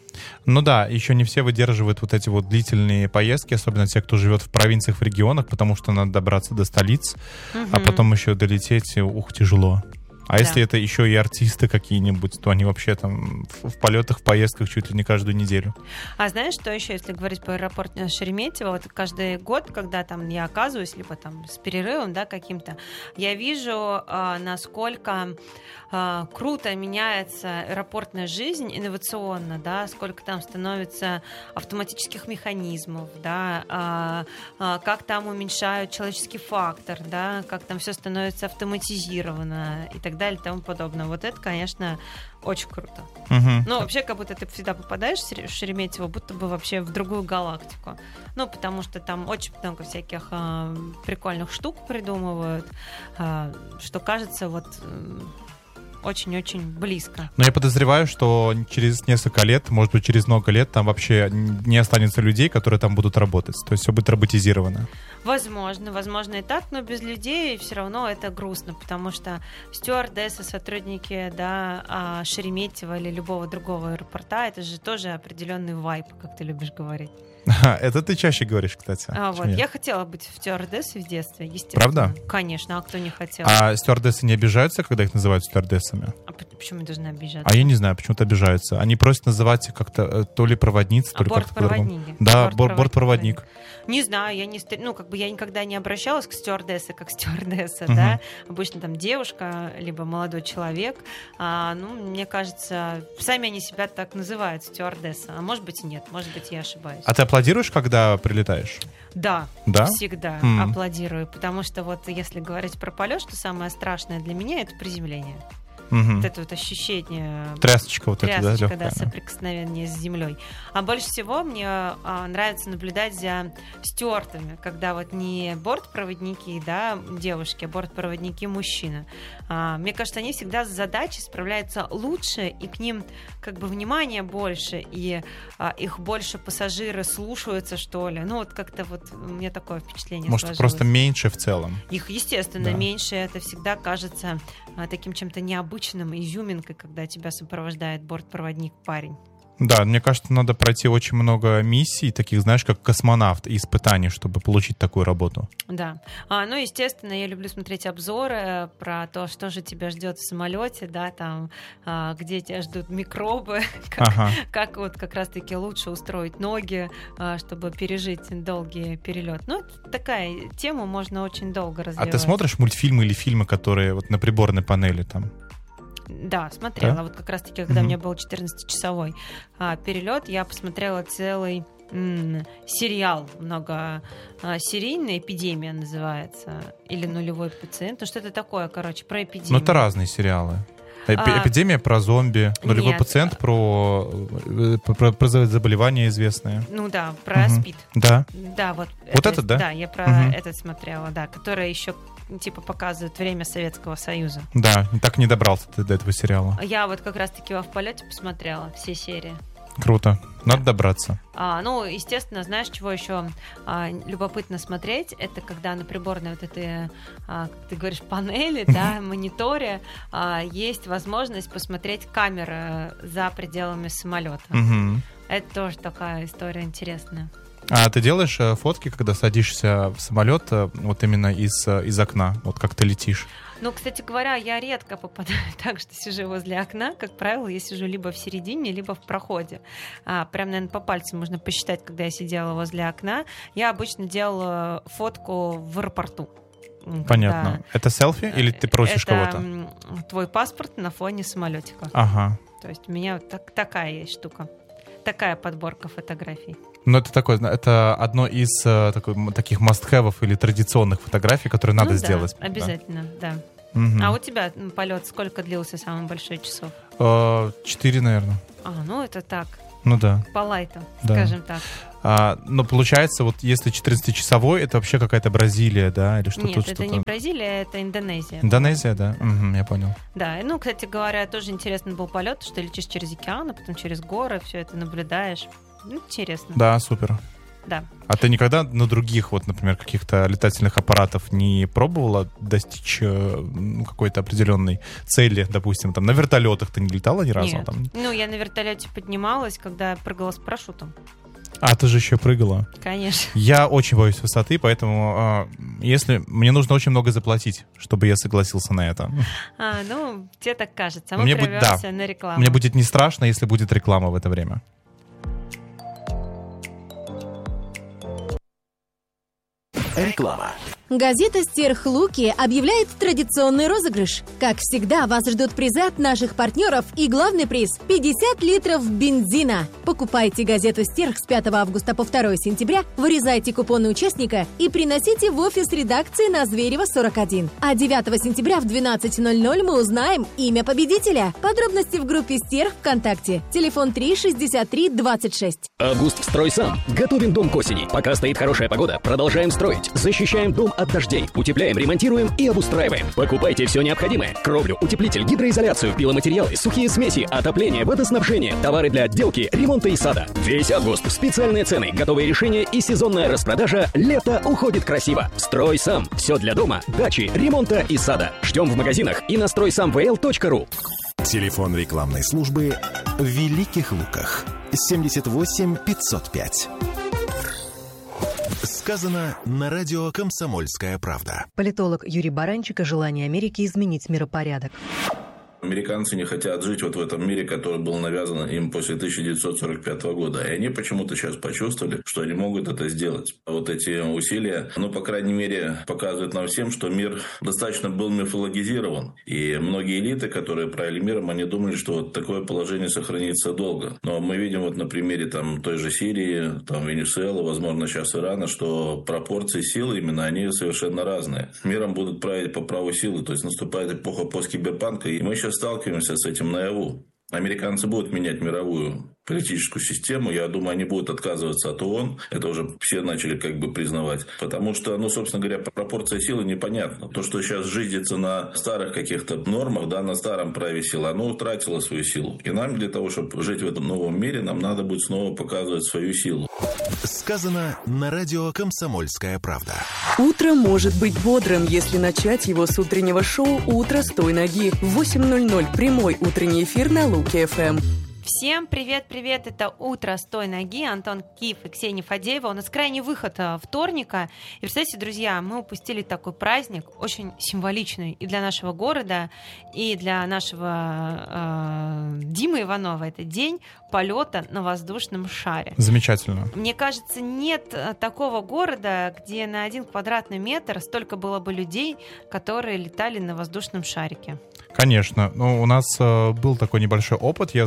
A: Ну да, еще не все выдерживают вот эти вот длительные поездки, особенно те, кто живет в провинциях, в регионах, потому что надо добраться до столиц, угу. а потом еще долететь, ух, тяжело. А да. если это еще и артисты какие-нибудь, то они вообще там в, в полетах, в поездках чуть ли не каждую неделю.
B: А знаешь, что еще, если говорить по аэропорту Шереметьево, вот каждый год, когда там я оказываюсь, либо там с перерывом, да, каким-то, я вижу, а, насколько а, круто меняется аэропортная жизнь инновационно, да, сколько там становится автоматических механизмов, да, а, а, как там уменьшают человеческий фактор, да, как там все становится автоматизировано и так далее. далее и тому подобное. Вот это, конечно, очень круто.
A: Угу.
B: Ну, вообще, как будто ты всегда попадаешь в Шереметьево, будто бы вообще в другую галактику. Ну, потому что там очень много всяких э, прикольных штук придумывают, э, что кажется вот... Э, очень-очень близко.
A: Но я подозреваю, что через несколько лет, может быть, через много лет там вообще не останется людей, которые там будут работать. То есть все будет роботизировано.
B: Возможно, возможно и так, но без людей все равно это грустно, потому что стюардессы, сотрудники, да, Шереметьево или любого другого аэропорта, это же тоже определенный вайб, как ты любишь говорить.
A: Это ты чаще говоришь, кстати.
B: А, вот. Я хотела быть стюардессой в детстве, естественно.
A: Правда?
B: Конечно, а кто не хотел?
A: А стюардессы не обижаются, когда их называют стюардессами?
B: А почему должны обижаться?
A: А я не знаю, почему-то обижаются. Они просят называть как-то то ли проводница, то
B: а
A: ли как-то по-другому.
B: Бортпроводник.
A: Да, бортпроводник. Борт
B: не знаю, я не, ну, как бы я никогда не обращалась к стюардессе как стюардесса,
A: угу.
B: да. Обычно там девушка, либо молодой человек. А, ну, мне кажется, сами они себя так называют, стюардесса. А может быть и нет, может быть я ошибаюсь.
A: А ты аплодируешь, когда прилетаешь?
B: Да,
A: да?
B: всегда mm. аплодирую, потому что вот если говорить про полет, что самое страшное для меня — это приземление.
A: Угу.
B: Вот это вот ощущение...
A: Трясочка вот
B: трясочка,
A: это, да,
B: легкая,
A: да,
B: соприкосновение с землей. А больше всего мне а, нравится наблюдать за стюардами, когда вот не бортпроводники, да, девушки, а бортпроводники мужчины. А, мне кажется, они всегда с задачей справляются лучше, и к ним как бы внимания больше, и а, их больше пассажиры слушаются, что ли. Ну вот как-то вот у меня такое впечатление
A: Может,
B: сложилось.
A: просто меньше в целом?
B: Их, естественно,
A: да.
B: меньше. Это всегда кажется а, таким чем-то необычным, изюминкой, когда тебя сопровождает бортпроводник парень.
A: Да, мне кажется, надо пройти очень много миссий, таких, знаешь, как космонавт, и испытаний, чтобы получить такую работу.
B: Да. А, ну, естественно, я люблю смотреть обзоры про то, что же тебя ждет в самолете, да, там, а, где тебя ждут микробы, как,
A: ага.
B: как вот как раз-таки лучше устроить ноги, а, чтобы пережить долгий перелет. Ну, такая тема можно очень долго развивать.
A: А ты смотришь мультфильмы или фильмы, которые вот на приборной панели там?
B: Да, смотрела.
A: Да?
B: Вот как раз-таки, когда
A: угу.
B: у меня был четырнадцатичасовой а, перелет, я посмотрела целый м- сериал многосерийный, «Эпидемия» называется, или «Нулевой пациент», ну что-то такое, короче, про эпидемию.
A: Ну это разные сериалы. Эпи-
B: А,
A: Эпидемия про зомби, нулевой
B: нет.
A: пациент про, про, про заболевания известные.
B: Ну да, про
A: Угу.
B: СПИД.
A: Да.
B: Да, вот.
A: Вот этот, да?
B: Да, я про
A: Угу.
B: этот смотрела, да, который еще типа показывает время Советского Союза.
A: Да, так не добрался ты до этого сериала.
B: Я вот как раз-таки во «В полете» посмотрела все серии.
A: Круто. Надо добраться.
B: А, ну, естественно, знаешь, чего еще а, любопытно смотреть? Это когда на приборной вот этой, а, ты говоришь, панели, да, мониторе, а, есть возможность посмотреть камеры за пределами самолета.
A: Угу.
B: Это тоже такая история интересная.
A: А ты делаешь э, фотки, когда садишься в самолет, э, вот именно из, э, из окна, вот как ты летишь?
B: Ну, кстати говоря, я редко попадаю так, что сижу возле окна. Как правило, я сижу либо в середине, либо в проходе. А, прям, наверное, по пальцам можно посчитать, когда я сидела возле окна. Я обычно делала фотку в аэропорту.
A: Понятно.
B: Когда...
A: Это селфи или ты просишь
B: Это
A: кого-то?
B: м, твой паспорт на фоне самолетика.
A: Ага.
B: То есть у меня так, такая есть штука. Такая подборка фотографий.
A: Ну, это такое, это одно из э, такой, таких must-have'ов или традиционных фотографий, которые надо
B: ну,
A: сделать.
B: Да, обязательно, да.
A: да. Угу.
B: А у тебя полет сколько длился самый большой часов?
A: Э, Четыре, наверное.
B: А, ну это так.
A: Ну да.
B: По лайту,
A: Да.
B: скажем так.
A: А, но получается, вот если четырнадцатичасовой, это вообще какая-то Бразилия, да? Или что-то,
B: Нет, это
A: что-то...
B: не Бразилия, это Индонезия.
A: Индонезия, да? Угу, я понял.
B: Да, и, ну, кстати говоря, тоже интересный был полет, что ты летишь через океан, а потом через горы, все это наблюдаешь. Ну, интересно.
A: Да, супер.
B: Да.
A: А ты никогда на других, вот, например, каких-то летательных аппаратов не пробовала достичь э, ну, какой-то определенной цели, допустим, там на вертолетах ты не летала ни разу?
B: Нет.
A: Там?
B: Ну, я на вертолете поднималась, когда я прыгала с парашютом.
A: А, ты же еще прыгала.
B: Конечно.
A: Я очень боюсь высоты, поэтому э, если мне нужно очень много заплатить, чтобы я согласился на это.
B: А, ну, тебе так кажется. Мы
A: Мне будет, да.
B: прервемся на рекламу.
A: Мне будет не страшно, если будет реклама в это время.
C: Реклама.
K: Газета «Стерхлуки» объявляет традиционный розыгрыш. Как всегда, вас ждут призы от наших партнеров и главный приз – пятьдесят литров бензина. Покупайте газету «Стерх» с пятого августа по второе сентября, вырезайте купоны участника и приносите в офис редакции на Зверева, сорок один. А девятого сентября в двенадцать ноль ноль мы узнаем имя победителя. Подробности в группе «Стерх» ВКонтакте. Телефон три шестьдесят три двадцать шесть.
D: Август строй сам. Готовим дом к осени. Пока стоит хорошая погода, продолжаем строить. Защищаем дом от дождей. Утепляем, ремонтируем и обустраиваем. Покупайте все необходимое. Кровлю, утеплитель, гидроизоляцию, пиломатериалы, сухие смеси, отопление, водоснабжение, товары для отделки, ремонта и сада. Весь август специальные цены, готовые решения и сезонная распродажа. Лето уходит красиво. Строй сам. Все для дома, дачи, ремонта и сада. Ждем в магазинах и на строй сам вэ эл точка ру.
C: Телефон рекламной службы в Великих Луках. семьдесят восемь пятьсот пять. Сказано на радио «Комсомольская правда».
I: Политолог Юрий Баранчик о желании Америки изменить миропорядок.
J: Американцы не хотят жить вот в этом мире, который был навязан им после тысяча девятьсот сорок пятого года. И они почему-то сейчас почувствовали, что они могут это сделать. Вот эти усилия, ну, по крайней мере, показывают нам всем, что мир достаточно был мифологизирован. И многие элиты, которые правили миром, они думали, что вот такое положение сохранится долго. Но мы видим вот на примере там, той же Сирии, там, Венесуэлы, возможно, сейчас Ирана, что пропорции силы именно, они совершенно разные. Миром будут править по праву силы. То есть наступает эпоха посткиберпанка, и мы сейчас сталкиваемся с этим наяву. Американцы будут менять мировую политическую систему. Я думаю, они будут отказываться от ООН. Это уже все начали как бы признавать. Потому что, ну, собственно говоря, пропорция силы непонятна. То, что сейчас жизнится на старых каких-то нормах, да, на старом праве силы, оно утратило свою силу. И нам для того, чтобы жить в этом новом мире, нам надо будет снова показывать свою силу.
C: Сказано на радио «Комсомольская правда».
G: Утро может быть бодрым, если начать его с утреннего шоу «Утро с той ноги». В восемь ноль ноль прямой утренний эфир на Луки-ФМ.
B: Всем привет-привет, это «Утро с той ноги», Антон Киф и Ксения Фадеева. У нас крайний выход вторника. И представьте, друзья, мы упустили такой праздник, очень символичный и для нашего города, и для нашего э, Димы Иванова. Это день полета на воздушном шаре.
A: Замечательно.
B: Мне кажется, нет такого города, где на один квадратный метр столько было бы людей, которые летали на воздушном шарике.
A: Конечно. Ну, у нас э, был такой небольшой опыт. Я знаю, что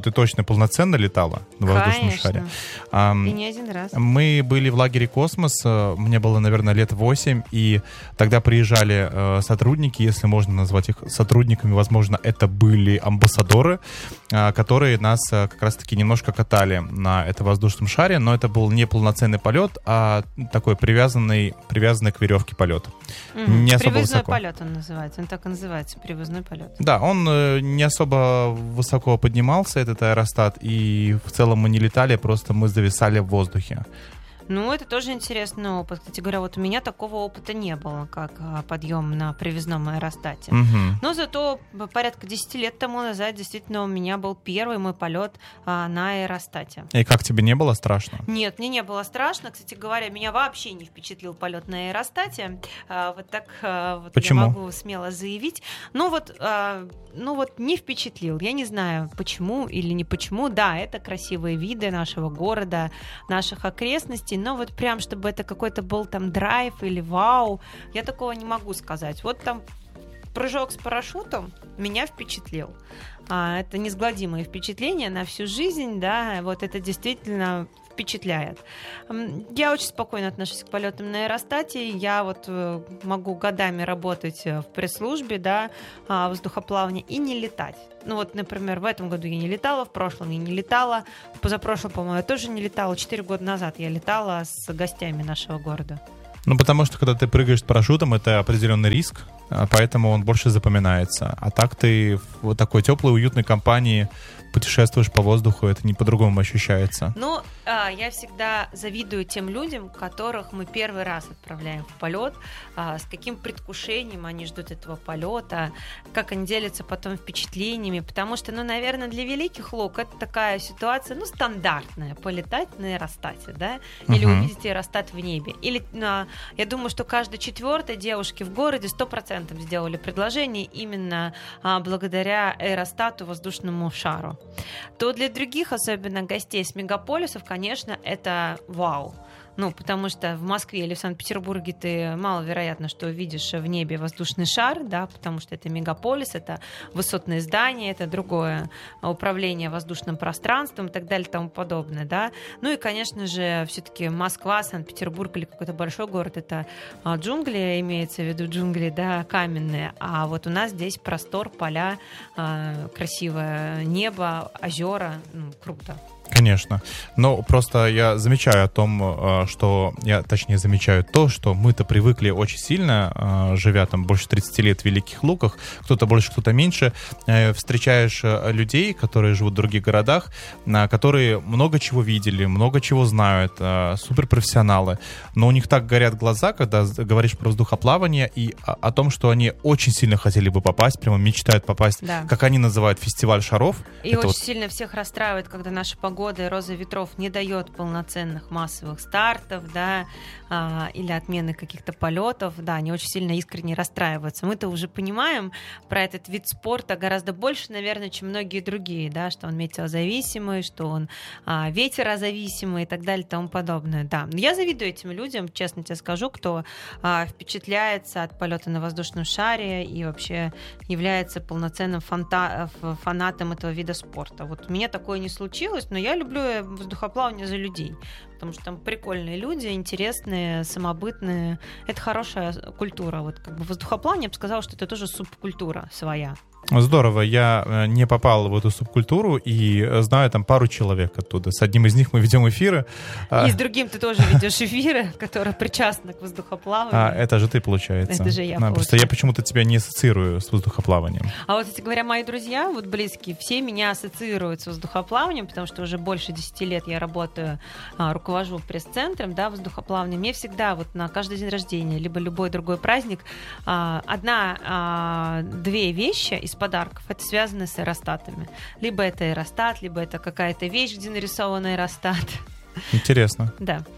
A: ты точно полноценно летала на воздушном
B: Конечно.
A: шаре. А,
B: и не один раз.
A: Мы были в лагере «Космос», мне было, наверное, лет восемь, и тогда приезжали э, сотрудники, если можно назвать их сотрудниками, возможно, это были амбассадоры, э, которые нас э, как раз-таки немножко катали на этом воздушном шаре, но это был не полноценный полет, а такой привязанный, привязанный к веревке полет.
B: Mm-hmm.
A: Не особо
B: Привозной
A: высоко.
B: полет он называется, он так и называется, привозной полет.
A: Да, он э, не особо высоко поднимался, этот аэростат, и в целом мы не летали, просто мы зависали в воздухе.
B: Ну, это тоже интересный опыт. Кстати говоря, вот у меня такого опыта не было, как а, подъем на привязном аэростате.
A: Угу.
B: Но зато порядка десять лет тому назад действительно у меня был первый мой полет а, на аэростате.
A: И как, тебе не было страшно?
B: Нет, мне не было страшно. Кстати говоря, меня вообще не впечатлил полет на аэростате. А, вот так а, вот
A: Почему?
B: я могу смело заявить. Ну вот, а, ну вот не впечатлил. Я не знаю, почему или не почему. Да, это красивые виды нашего города, наших окрестностей. Но вот прям, чтобы это какой-то был там драйв или вау, я такого не могу сказать. Вот там прыжок с парашютом меня впечатлил. А, это несгладимое впечатление на всю жизнь, да, вот это действительно впечатляет. Я очень спокойно отношусь к полетам на аэростате. Я вот могу годами работать в пресс-службе, да, воздухоплавания и не летать. Ну вот, например, в этом году я не летала, в прошлом я не летала, позапрошлом, по-моему, я тоже не летала. Четыре года назад я летала с гостями нашего города.
A: Ну, потому что, когда ты прыгаешь с парашютом, это определенный риск, поэтому он больше запоминается. А так ты в вот такой теплой, уютной компании путешествуешь по воздуху, это не по-другому ощущается.
B: Ну, я всегда завидую тем людям, которых мы первый раз отправляем в полет, с каким предвкушением они ждут этого полета, как они делятся потом впечатлениями, потому что, ну, наверное, для великих лук это такая ситуация, ну, стандартная, полетать на аэростате, да, или uh-huh. увидеть аэростат в небе. Или, я думаю, что каждой четвертой девушке в городе сто процентов сделали предложение именно благодаря аэростату, воздушному шару. То для других, особенно гостей с мегаполисов, конечно, это вау. Ну, потому что в Москве или в Санкт-Петербурге ты маловероятно, что увидишь в небе воздушный шар, да, потому что это мегаполис, это высотные здания, это другое управление воздушным пространством и так далее и тому подобное, да. Ну и, конечно же, все-таки Москва, Санкт-Петербург или какой-то большой город, это джунгли, имеется в виду джунгли, да, каменные, а вот у нас здесь простор, поля, красивое небо, озера, ну, круто.
A: Конечно. Но просто я замечаю о том, что... Я, точнее, замечаю то, что мы-то привыкли очень сильно, живя там больше тридцати лет в Великих Луках, кто-то больше, кто-то меньше, встречаешь людей, которые живут в других городах, которые много чего видели, много чего знают, суперпрофессионалы, но у них так горят глаза, когда говоришь про воздухоплавание и о том, что они очень сильно хотели бы попасть, прямо мечтают попасть, да. Как они называют, фестиваль шаров.
B: И
A: это
B: очень
A: вот...
B: сильно всех расстраивает, когда наша погода и роза ветров не дает полноценных массовых стартов, да, а, или отмены каких-то полетов, да, они очень сильно искренне расстраиваются. Мы-то уже понимаем про этот вид спорта гораздо больше, наверное, чем многие другие, да, что он метеозависимый, что он а, ветерозависимый и так далее и тому подобное, да. Но я завидую этим людям, честно тебе скажу, кто а, впечатляется от полета на воздушном шаре и вообще является полноценным фанта- фанатом этого вида спорта. Вот у меня такое не случилось, но я люблю воздухоплавание за людей, потому что там прикольные люди, интересные, самобытные. Это хорошая культура. Вот как бы воздухоплавание, я бы сказала, что это тоже субкультура своя.
A: Здорово, я не попал в эту субкультуру и знаю там пару человек оттуда. С одним из них мы ведем эфиры.
B: И с другим ты тоже ведешь эфиры, которые причастны к воздухоплаванию.
A: А, это же ты, получается.
B: Это же я,
A: а, Просто я почему-то тебя не ассоциирую с воздухоплаванием.
B: А вот, кстати говоря, мои друзья, вот близкие, все меня ассоциируют с воздухоплаванием, потому что уже больше десяти лет я работаю, руковожу пресс-центром, да, воздухоплавания. Мне всегда вот на каждый день рождения, либо любой другой праздник, одна-две вещи из подарков, это связано с аэростатами. Либо это аэростат, либо это какая-то вещь, где нарисован аэростат.
A: Интересно.
B: Да.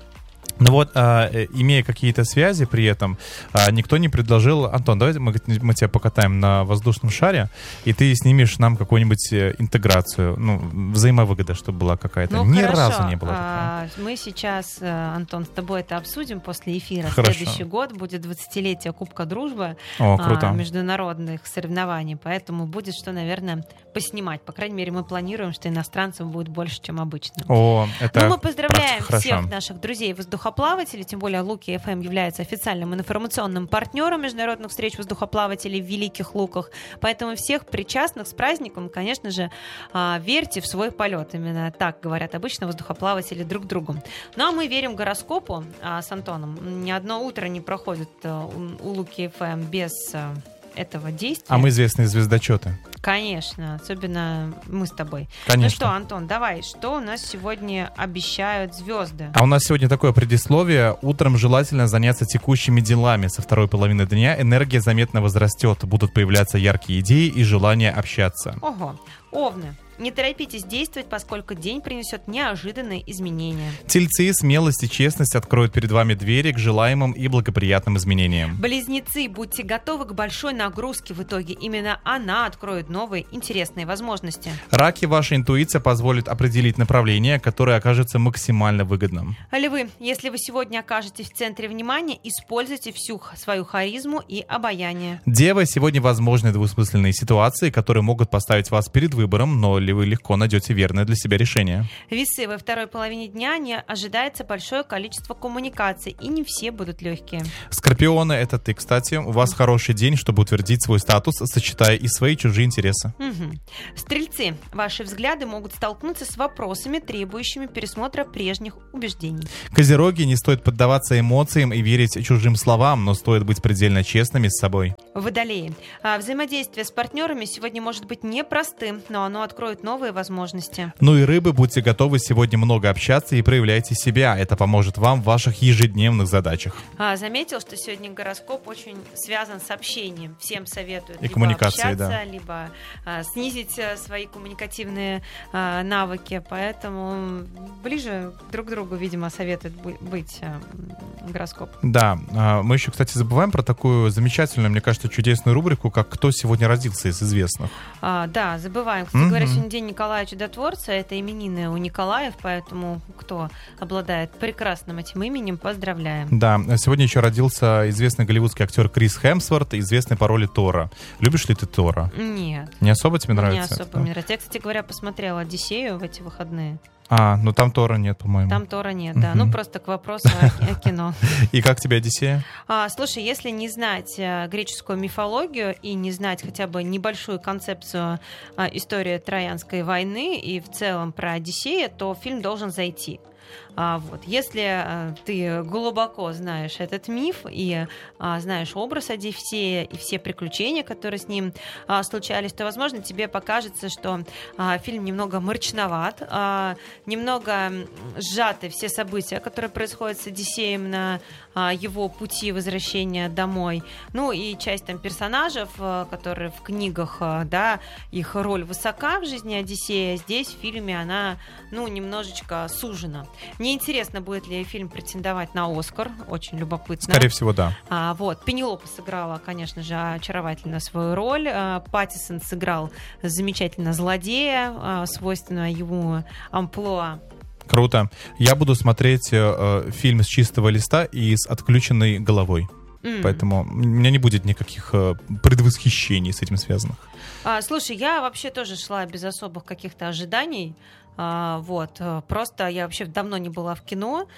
A: Ну вот, а, имея какие-то связи при этом, а, никто не предложил: Антон, давай мы, мы тебя покатаем на воздушном шаре, и ты снимешь нам какую-нибудь интеграцию, ну, взаимовыгода, чтобы была какая-то.
B: Ну,
A: Ни
B: хорошо.
A: разу не было такого.
B: А, мы сейчас, Антон, с тобой это обсудим после эфира.
A: Хорошо.
B: Следующий год будет двадцатилетие Кубка Дружбы.
A: О, круто.
B: А, международных соревнований, поэтому будет что, наверное, поснимать. По крайней мере, мы планируем, что иностранцев будет больше, чем обычно.
A: О, это
B: Ну, мы поздравляем
A: хорошо.
B: всех наших друзей воздухоплавателей, тем более Луки эф эм является официальным информационным партнером международных встреч воздухоплавателей в Великих Луках. Поэтому всех причастных с праздником, конечно же, верьте в свой полет. Именно так говорят обычно воздухоплаватели друг другу. Ну, а мы верим гороскопу с Антоном. Ни одно утро не проходит у Луки эф эм без этого действия.
A: А мы известные звездочеты.
B: Конечно, особенно мы с тобой.
A: Конечно.
B: Ну что, Антон, давай, что у нас сегодня обещают звезды?
A: А у нас сегодня такое предисловие. Утром желательно заняться текущими делами. Со второй половины дня энергия заметно возрастет. Будут появляться яркие идеи и желание общаться.
B: Ого, Овны. Не торопитесь действовать, поскольку день принесет неожиданные изменения.
A: Тельцы, смелость и честность откроют перед вами двери к желаемым и благоприятным изменениям.
B: Близнецы, будьте готовы к большой нагрузке в итоге. Именно она откроет новые интересные возможности.
A: Раки, ваша интуиция позволит определить направление, которое окажется максимально выгодным.
B: Львы, если вы сегодня окажетесь в центре внимания, используйте всю свою харизму и обаяние.
A: Девы, сегодня возможны двусмысленные ситуации, которые могут поставить вас перед выбором, но ли вы легко найдете верное для себя решение.
B: Весы, во второй половине дня не ожидается большое количество коммуникаций, и не все будут легкие.
A: Скорпионы, это ты, кстати. У вас хороший день, чтобы утвердить свой статус, сочетая и свои, и чужие интересы.
B: Угу. Стрельцы, ваши взгляды могут столкнуться с вопросами, требующими пересмотра прежних убеждений.
A: Козероги, не стоит поддаваться эмоциям и верить чужим словам, но стоит быть предельно честными с собой.
B: Водолеи, а взаимодействие с партнерами сегодня может быть непростым, но оно откроет новые возможности.
A: Ну и рыбы, будьте готовы сегодня много общаться и проявляйте себя. Это поможет вам в ваших ежедневных задачах.
B: А, заметил, что сегодня гороскоп очень связан с общением. Всем советуют
A: и
B: либо
A: коммуникации,
B: общаться,
A: да.
B: либо а, снизить а, свои коммуникативные а, навыки. Поэтому ближе друг к другу, видимо, советует быть а, гороскоп.
A: Да, а, мы еще, кстати, забываем про такую замечательную, мне кажется, чудесную рубрику, как «Кто сегодня родился из известных».
B: А, да, забываем. Кстати
A: Mm-hmm.
B: говоря, сегодня день Николая Чудотворца, это именины у Николаев, поэтому кто обладает прекрасным этим именем, поздравляем.
A: Да, сегодня еще родился известный голливудский актер Крис Хемсворт, известный по роли Тора. Любишь ли ты Тора?
B: Нет.
A: Не особо тебе нравится?
B: Не особо
A: это?
B: мне нравится. Я, кстати говоря, посмотрела «Одиссею» в эти выходные.
A: А, ну там Тора нет, по-моему.
B: Там Тора нет, да. Uh-huh. Ну, просто к вопросу о, о кино.
A: И как тебе «Одиссея»?
B: А, слушай, если не знать а, греческую мифологию и не знать хотя бы небольшую концепцию а, истории Троянской войны и в целом про Одиссея, то фильм должен зайти. А, вот. Если а, ты глубоко знаешь этот миф и а, знаешь образ Одиссея и все приключения, которые с ним а, случались, то, возможно, тебе покажется, что а, фильм немного мрачноват, а, немного сжаты все события, которые происходят с Одиссеем на а, его пути возвращения домой. Ну и часть там персонажей, которые в книгах, да, их роль высока в жизни Одиссея, здесь в фильме она, ну, немножечко сужена. Мне интересно, будет ли фильм претендовать на «Оскар». Очень любопытно.
A: Скорее всего, да.
B: А, вот. Пенелопа сыграла, конечно же, очаровательно свою роль. А, Паттисон сыграл замечательно злодея, а, свойственного ему амплуа.
A: Круто. Я буду смотреть э, фильм с чистого листа и с отключенной головой. Mm. Поэтому у меня не будет никаких э, предвосхищений с этим связанных.
B: А, слушай, я вообще тоже шла без особых каких-то ожиданий. А, вот, просто я вообще давно не была в кино,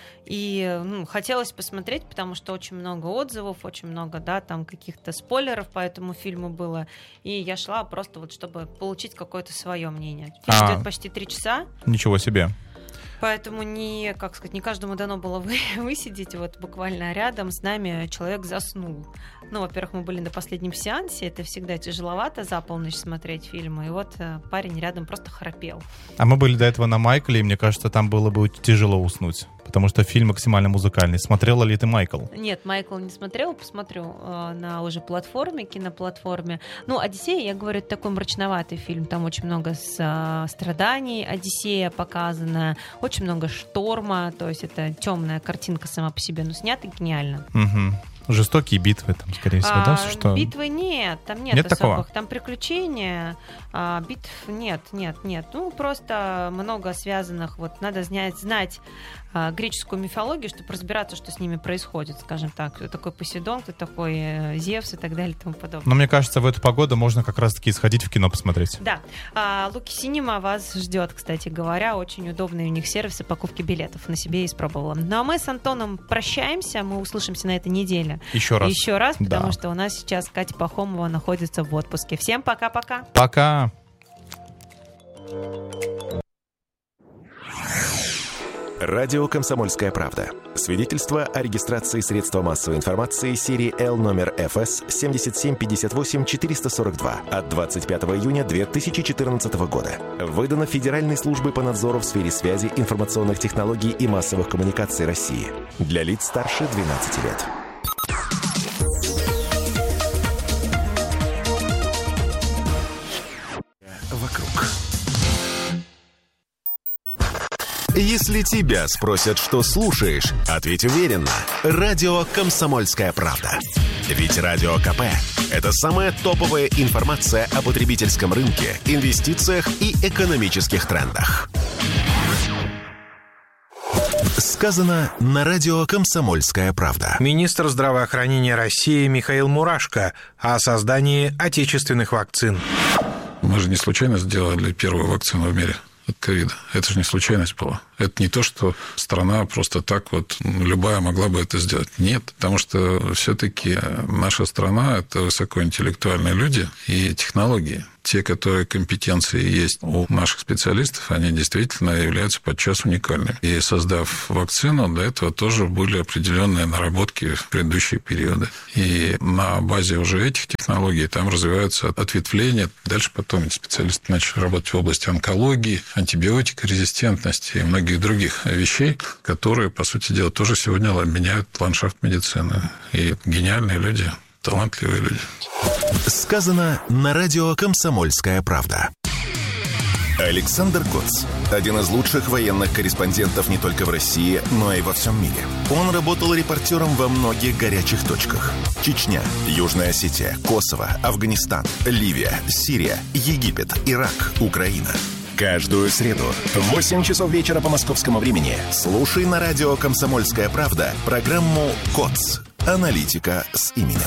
B: и ну, хотелось посмотреть, потому что очень много отзывов, очень много, да, там каких-то спойлеров по этому фильму было, и я шла просто вот, чтобы получить какое-то свое мнение. Фильм
A: а,
B: идет почти три часа.
A: Ничего себе.
B: Поэтому не, как сказать, не каждому дано было вы, высидеть. Вот буквально рядом с нами человек заснул. Ну, во-первых, мы были на последнем сеансе. Это всегда тяжеловато за полночь смотреть фильмы. И вот парень рядом просто храпел.
A: А мы были до этого на Майкле, и мне кажется, там было бы тяжело уснуть. потому что фильм максимально музыкальный. Смотрела ли ты «Майкл»?
B: Нет, «Майкл» не смотрела, посмотрю э, на уже платформе, киноплатформе. Ну, «Одиссея», я говорю, это такой мрачноватый фильм, там очень много с, э, страданий, Одиссея показана, очень много шторма, то есть это темная картинка сама по себе, но снята гениально.
A: Угу. Жестокие битвы там, скорее всего,
B: а,
A: да? Что...
B: Битвы нет, там нет,
A: нет
B: особых.
A: Такого?
B: Там приключения, а, битв нет, нет, нет. Ну, просто много связанных, вот надо знать, знать а, греческую мифологию, чтобы разбираться, что с ними происходит, скажем так. Кто такой Посейдон, кто такой э, Зевс и так далее и тому подобное.
A: Но мне кажется, в эту погоду можно как раз-таки сходить в кино посмотреть.
B: Да. А, Луки Синема вас ждет, кстати говоря. Очень удобные у них сервисы покупки билетов. На себе испробовала. Ну, а мы с Антоном прощаемся. Мы услышимся на этой неделе.
A: Еще раз.
B: Еще раз, потому
A: да.
B: что у нас сейчас Катя Пахомова находится в отпуске. Всем пока-пока.
A: Пока.
C: Радио «Комсомольская правда». Свидетельство о регистрации средства массовой информации серии Л номер эф эс семь семь пять восемь четыре сорок два от двадцать пятого июня две тысячи четырнадцатого года. Выдано Федеральной службой по надзору в сфере связи, информационных технологий и массовых коммуникаций России. Для лиц старше двенадцати лет. Вокруг. Если тебя спросят, что слушаешь, ответь уверенно. Радио «Комсомольская правда». Ведь Радио КП – это самая топовая информация о потребительском рынке, инвестициях и экономических трендах. Сказано на радио «Комсомольская правда».
L: Министр здравоохранения России Михаил Мурашко о создании отечественных вакцин.
M: Мы же не случайно сделали первую вакцину в мире от ковида. Это же не случайность была. Это не то, что страна просто так вот, любая могла бы это сделать. Нет, потому что все-таки наша страна – это высокоинтеллектуальные люди и технологии. Те, которые компетенции есть у наших специалистов, они действительно являются подчас уникальными. И создав вакцину, до этого тоже были определенные наработки в предыдущие периоды. И на базе уже этих технологий там развиваются ответвления. Дальше потом эти специалисты начали работать в области онкологии, антибиотикорезистентности и многих других вещей, которые, по сути дела, тоже сегодня меняют ландшафт медицины. И гениальные люди, талантливые люди.
C: Сказано на радио «Комсомольская правда». Александр Коц – один из лучших военных корреспондентов не только в России, но и во всем мире. Он работал репортером во многих горячих точках. Чечня, Южная Осетия, Косово, Афганистан, Ливия, Сирия, Египет, Ирак, Украина. Каждую среду в восемь часов вечера по московскому времени слушай на радио «Комсомольская правда» программу «Коц. Аналитика с именем».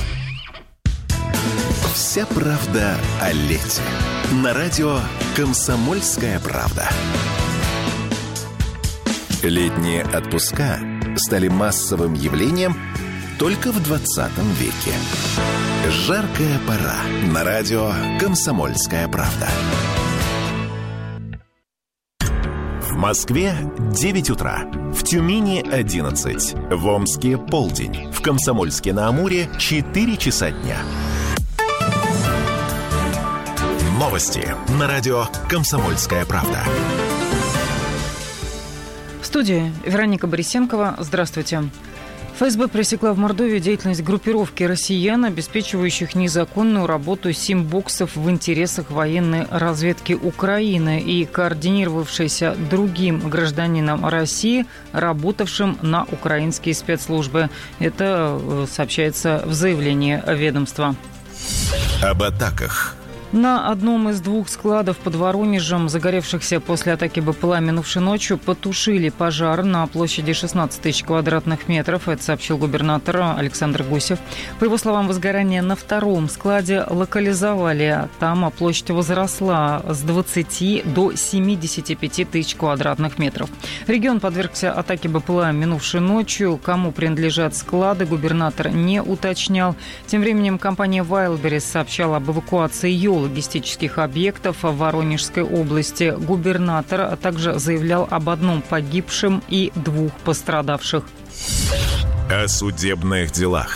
C: Вся правда о лете. На радио «Комсомольская правда». Летние отпуска стали массовым явлением только в двадцатом веке. Жаркая пора. На радио «Комсомольская правда». В Москве девять утра, в Тюмени одиннадцать, в Омске полдень, в Комсомольске-на-Амуре четыре часа дня. Новости на радио «Комсомольская правда».
N: В студии Вероника Борисенкова. Здравствуйте. ФСБ пресекла в Мордовии деятельность группировки россиян, обеспечивающих незаконную работу сим-боксов в интересах военной разведки Украины и координировавшейся другим гражданином России, работавшим на украинские спецслужбы. Это сообщается в заявлении ведомства.
C: Об атаках.
N: На одном из двух складов под Воронежем, загоревшихся после атаки БПЛА минувшей ночью, потушили пожар на площади шестнадцать тысяч квадратных метров. Это сообщил губернатор Александр Гусев. По его словам, возгорание на втором складе локализовали. Там площадь возросла с двадцати до семидесяти пяти тысяч квадратных метров. Регион подвергся атаке БПЛА минувшей ночью. Кому принадлежат склады, губернатор не уточнял. Тем временем компания Wildberries сообщала об эвакуации ее логистических объектов в Воронежской области. Губернатор также заявлял об одном погибшем и двух пострадавших.
C: О судебных делах.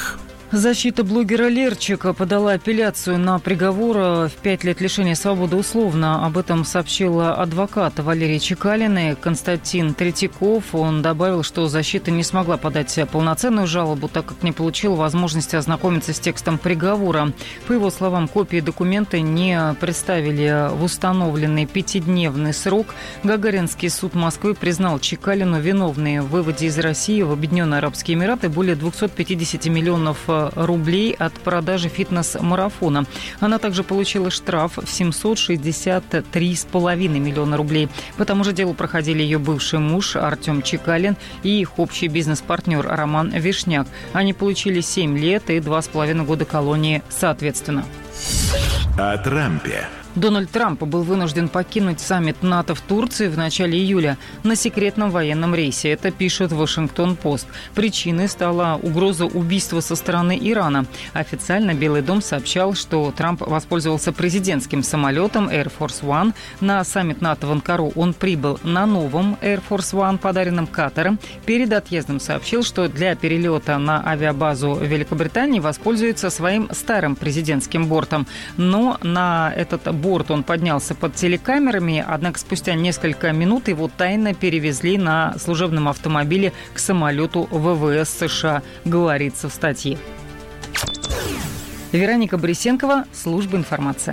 N: Защита блогера Лерчика подала апелляцию на приговор в пять лет лишения свободы условно. Об этом сообщил адвокат Валерий Чекалин и Константин Третьяков. Он добавил, что защита не смогла подать полноценную жалобу, так как не получила возможности ознакомиться с текстом приговора. По его словам, копии документа не представили в установленный пятидневный срок. Гагаринский суд Москвы признал Чекалину виновной в выводе из России в Объединенные Арабские Эмираты более двести пятьдесят миллионов рублей от продажи фитнес-марафона. Она также получила штраф в семьсот шестьдесят три с половиной миллиона рублей. По тому же делу проходили ее бывший муж Артем Чекалин и их общий бизнес-партнер Роман Вишняк. Они получили семь лет и два с половиной года колонии соответственно.
C: О Трампе.
N: Дональд Трамп был вынужден покинуть саммит НАТО в Турции в начале июля на секретном военном рейсе. Это пишет Вашингтон-Пост. Причиной стала угроза убийства со стороны Ирана. Официально Белый дом сообщал, что Трамп воспользовался президентским самолетом Air Force One. На саммит НАТО в Анкару он прибыл на новом Air Force One, подаренном Катаром. Перед отъездом сообщил, что для перелета на авиабазу Великобритании воспользуется своим старым президентским бортом. Но на этот борт борт он поднялся под телекамерами, однако спустя несколько минут его тайно перевезли на служебном автомобиле к самолету ВВС США, говорится в статье. Вероника Борисенкова, служба информации.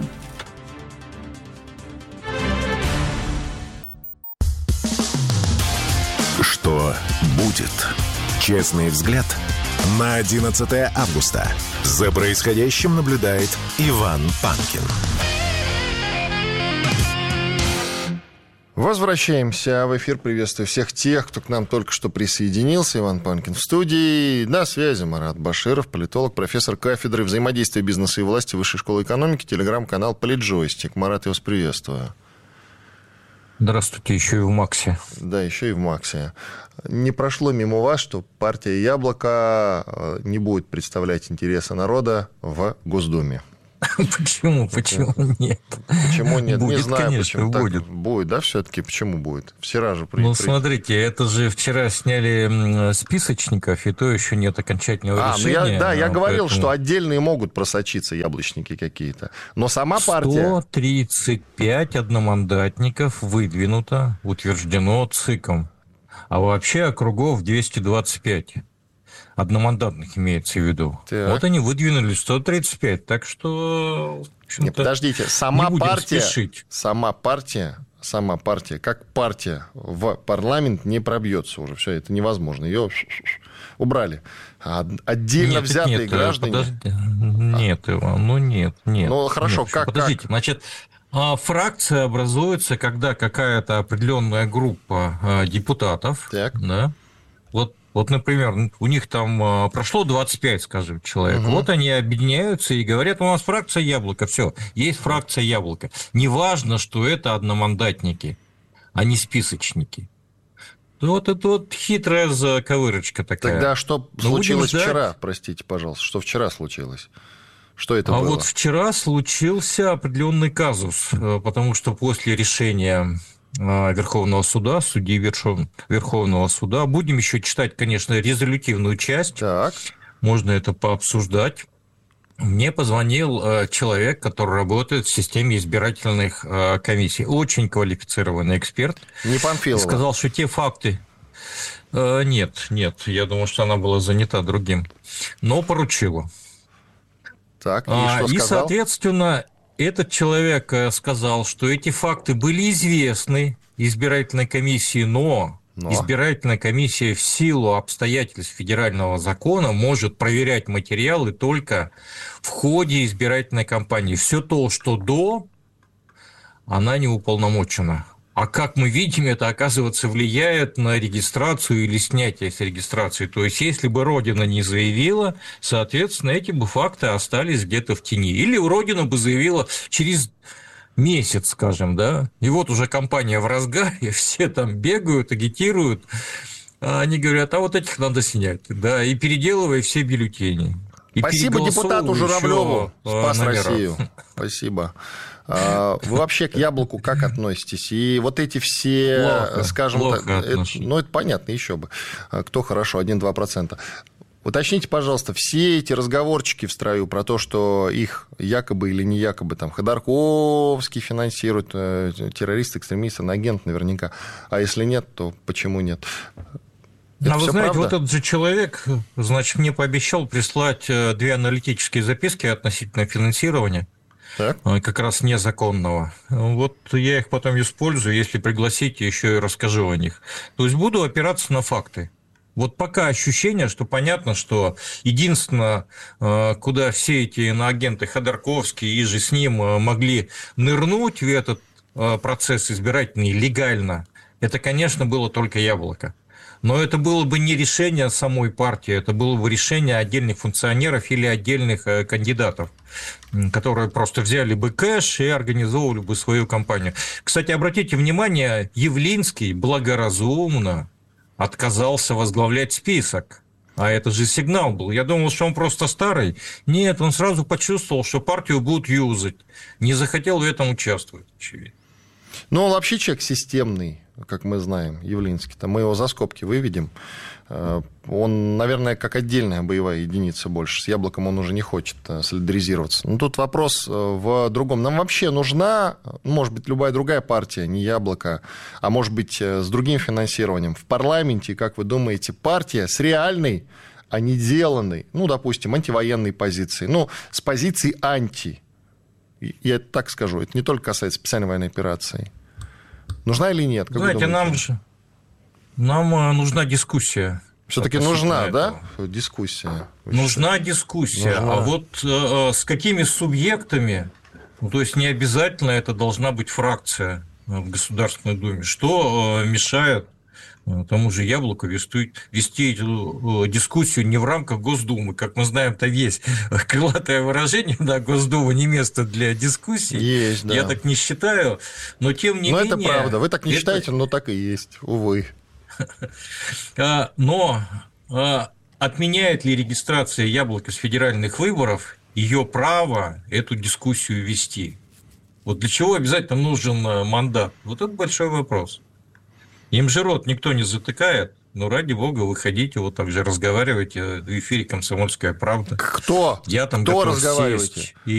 C: Что будет? Честный взгляд на одиннадцатое августа. За происходящим наблюдает Иван Панкин.
O: Возвращаемся в эфир. Приветствую всех тех, кто к нам только что присоединился. Иван Панкин в студии. На связи Марат Баширов, политолог, профессор кафедры взаимодействия бизнеса и власти Высшей школы экономики, телеграм-канал «Политджойстик». Марат, я вас приветствую.
P: Здравствуйте, еще и в Максе.
O: Да, еще и в Максе. Не прошло мимо вас, что партия «Яблоко» не будет представлять интересы народа в Госдуме.
P: Почему? Почему нет?
O: Почему нет?
P: Будет,
O: не знаю,
P: конечно,
O: почему
P: будет.
O: Так будет, да, все-таки? Почему будет? Вчера же при...
P: Ну,
O: при...
P: смотрите, это же вчера сняли списочников, и то еще нет окончательного
O: а,
P: решения.
O: Ну я, да, я говорил,
P: поэтому...
O: что отдельные могут просочиться яблочники какие-то. Но сама партия...
P: сто тридцать пять одномандатников выдвинуто, утверждено ЦИКом. А вообще округов двести двадцать пять. Одномандатных имеется в виду. Так. Вот они выдвинули сто тридцать пять, так что...
O: Не, подождите, сама
P: не
O: партия,
P: спешить.
O: сама партия, сама партия, как партия в парламент не пробьется уже. Все, это невозможно. Ее убрали. А отдельно
P: нет,
O: взятые
P: нет,
O: граждане...
P: Подожди. Нет, Иван, ну нет, нет.
O: Ну хорошо,
P: нет,
O: как...
P: Подождите,
O: как?
P: значит... Фракция образуется, когда какая-то определенная группа депутатов,
O: так.
P: Да, вот, вот, например, у них там прошло двадцать пять, скажем, человек, угу. Вот они объединяются и говорят, у нас фракция «Яблоко», все, есть фракция «Яблоко». Неважно, что это одномандатники, а не списочники. Вот это вот хитрая заковырочка такая.
O: Тогда что Но случилось вчера, простите, пожалуйста, что вчера случилось? Что это
P: а
O: было?
P: вот вчера случился определенный казус, потому что после решения Верховного суда, судьи Верховного суда, будем еще читать, конечно, резолютивную часть,
O: так.
P: Можно это пообсуждать. Мне позвонил человек, который работает в системе избирательных комиссий, очень квалифицированный эксперт.
O: Не Панфилова.
P: Сказал, что те факты... Нет, нет, я думаю, что она была занята другим, но поручила.
O: Так, и,
P: а,
O: что
P: и
O: сказал?
P: соответственно, этот человек сказал, что эти факты были известны избирательной комиссии, но, но избирательная комиссия в силу обстоятельств федерального закона может проверять материалы только в ходе избирательной кампании. Все то, что до, она не уполномочена. А как мы видим, это, оказывается, влияет на регистрацию или снятие с регистрации. То есть, если бы Родина не заявила, соответственно, эти бы факты остались где-то в тени. Или Родина бы заявила через месяц, скажем, да, и вот уже кампания в разгаре, все там бегают, агитируют, а они говорят, а вот этих надо снять, да, и переделывая все бюллетени. И
O: спасибо депутату Журавлеву, спас
P: номера.
O: Россию. Спасибо. Вы вообще к «Яблоку» как относитесь? И вот эти все,
P: плохо,
O: скажем
P: плохо
O: так, это, ну, это понятно, еще бы. Кто хорошо, один-два процента. Уточните, пожалуйста, все эти разговорчики в строю про то, что их якобы или не якобы там Ходорковский финансирует, э, террористы, экстремисты, агент наверняка. А если нет, то почему нет? Это
P: а вы знаете,
O: правда?
P: вот этот же человек, значит, мне пообещал прислать две аналитические записки относительно финансирования, так? Как раз незаконного. Вот я их потом использую, если пригласите, еще и расскажу о них. То есть буду опираться на факты. Вот пока ощущение, что понятно, что единственное, куда все эти иноагенты Ходорковский и же с ним могли нырнуть в этот процесс избирательный легально, это, конечно, было только Яблоко. Но это было бы не решение самой партии, это было бы решение отдельных функционеров или отдельных кандидатов, которые просто взяли бы кэш и организовывали бы свою кампанию. Кстати, обратите внимание, Явлинский благоразумно отказался возглавлять список. А это же сигнал был. Я думал, что он просто старый. Нет, он сразу почувствовал, что партию будут юзать. Не захотел в этом участвовать, очевидно.
O: Ну, он вообще человек системный, как мы знаем, Явлинский. Мы его за скобки выведем. Он, наверное, как отдельная боевая единица больше. С Яблоком он уже не хочет солидаризироваться. Но тут вопрос в другом. Нам вообще нужна, может быть, любая другая партия, не Яблоко, а может быть, с другим финансированием в парламенте, как вы думаете, партия с реальной, а не деланной, ну, допустим, антивоенной позицией, ну, с позицией анти. Я так скажу, это не только касается специальной военной операции. Нужна или нет? Как
P: Знаете, нам же нам нужна дискуссия.
O: Все-таки нужна, да, дискуссия?
P: Нужна дискуссия. Нужна. А вот э, с какими субъектами, ну, то есть не обязательно это должна быть фракция в Государственной Думе. Что э, мешает тому же Яблоку вести, вести эту дискуссию не в рамках Госдумы? Как мы знаем, то есть крылатое выражение, да, Госдума не место для дискуссий.
O: Есть, да.
P: Я так не считаю, но тем не
O: но
P: менее...
O: Но это правда, вы так не
P: это...
O: считаете, но так и есть, увы.
P: Но отменяет ли регистрация Яблока с федеральных выборов ее право эту дискуссию вести? Вот для чего обязательно нужен мандат? Вот это большой вопрос. Им же рот никто не затыкает, но ради бога выходите, вот так же разговаривайте в эфире «Комсомольская правда».
O: Кто?
P: Я там
O: Кто
P: готов
O: разговариваете?
P: сесть и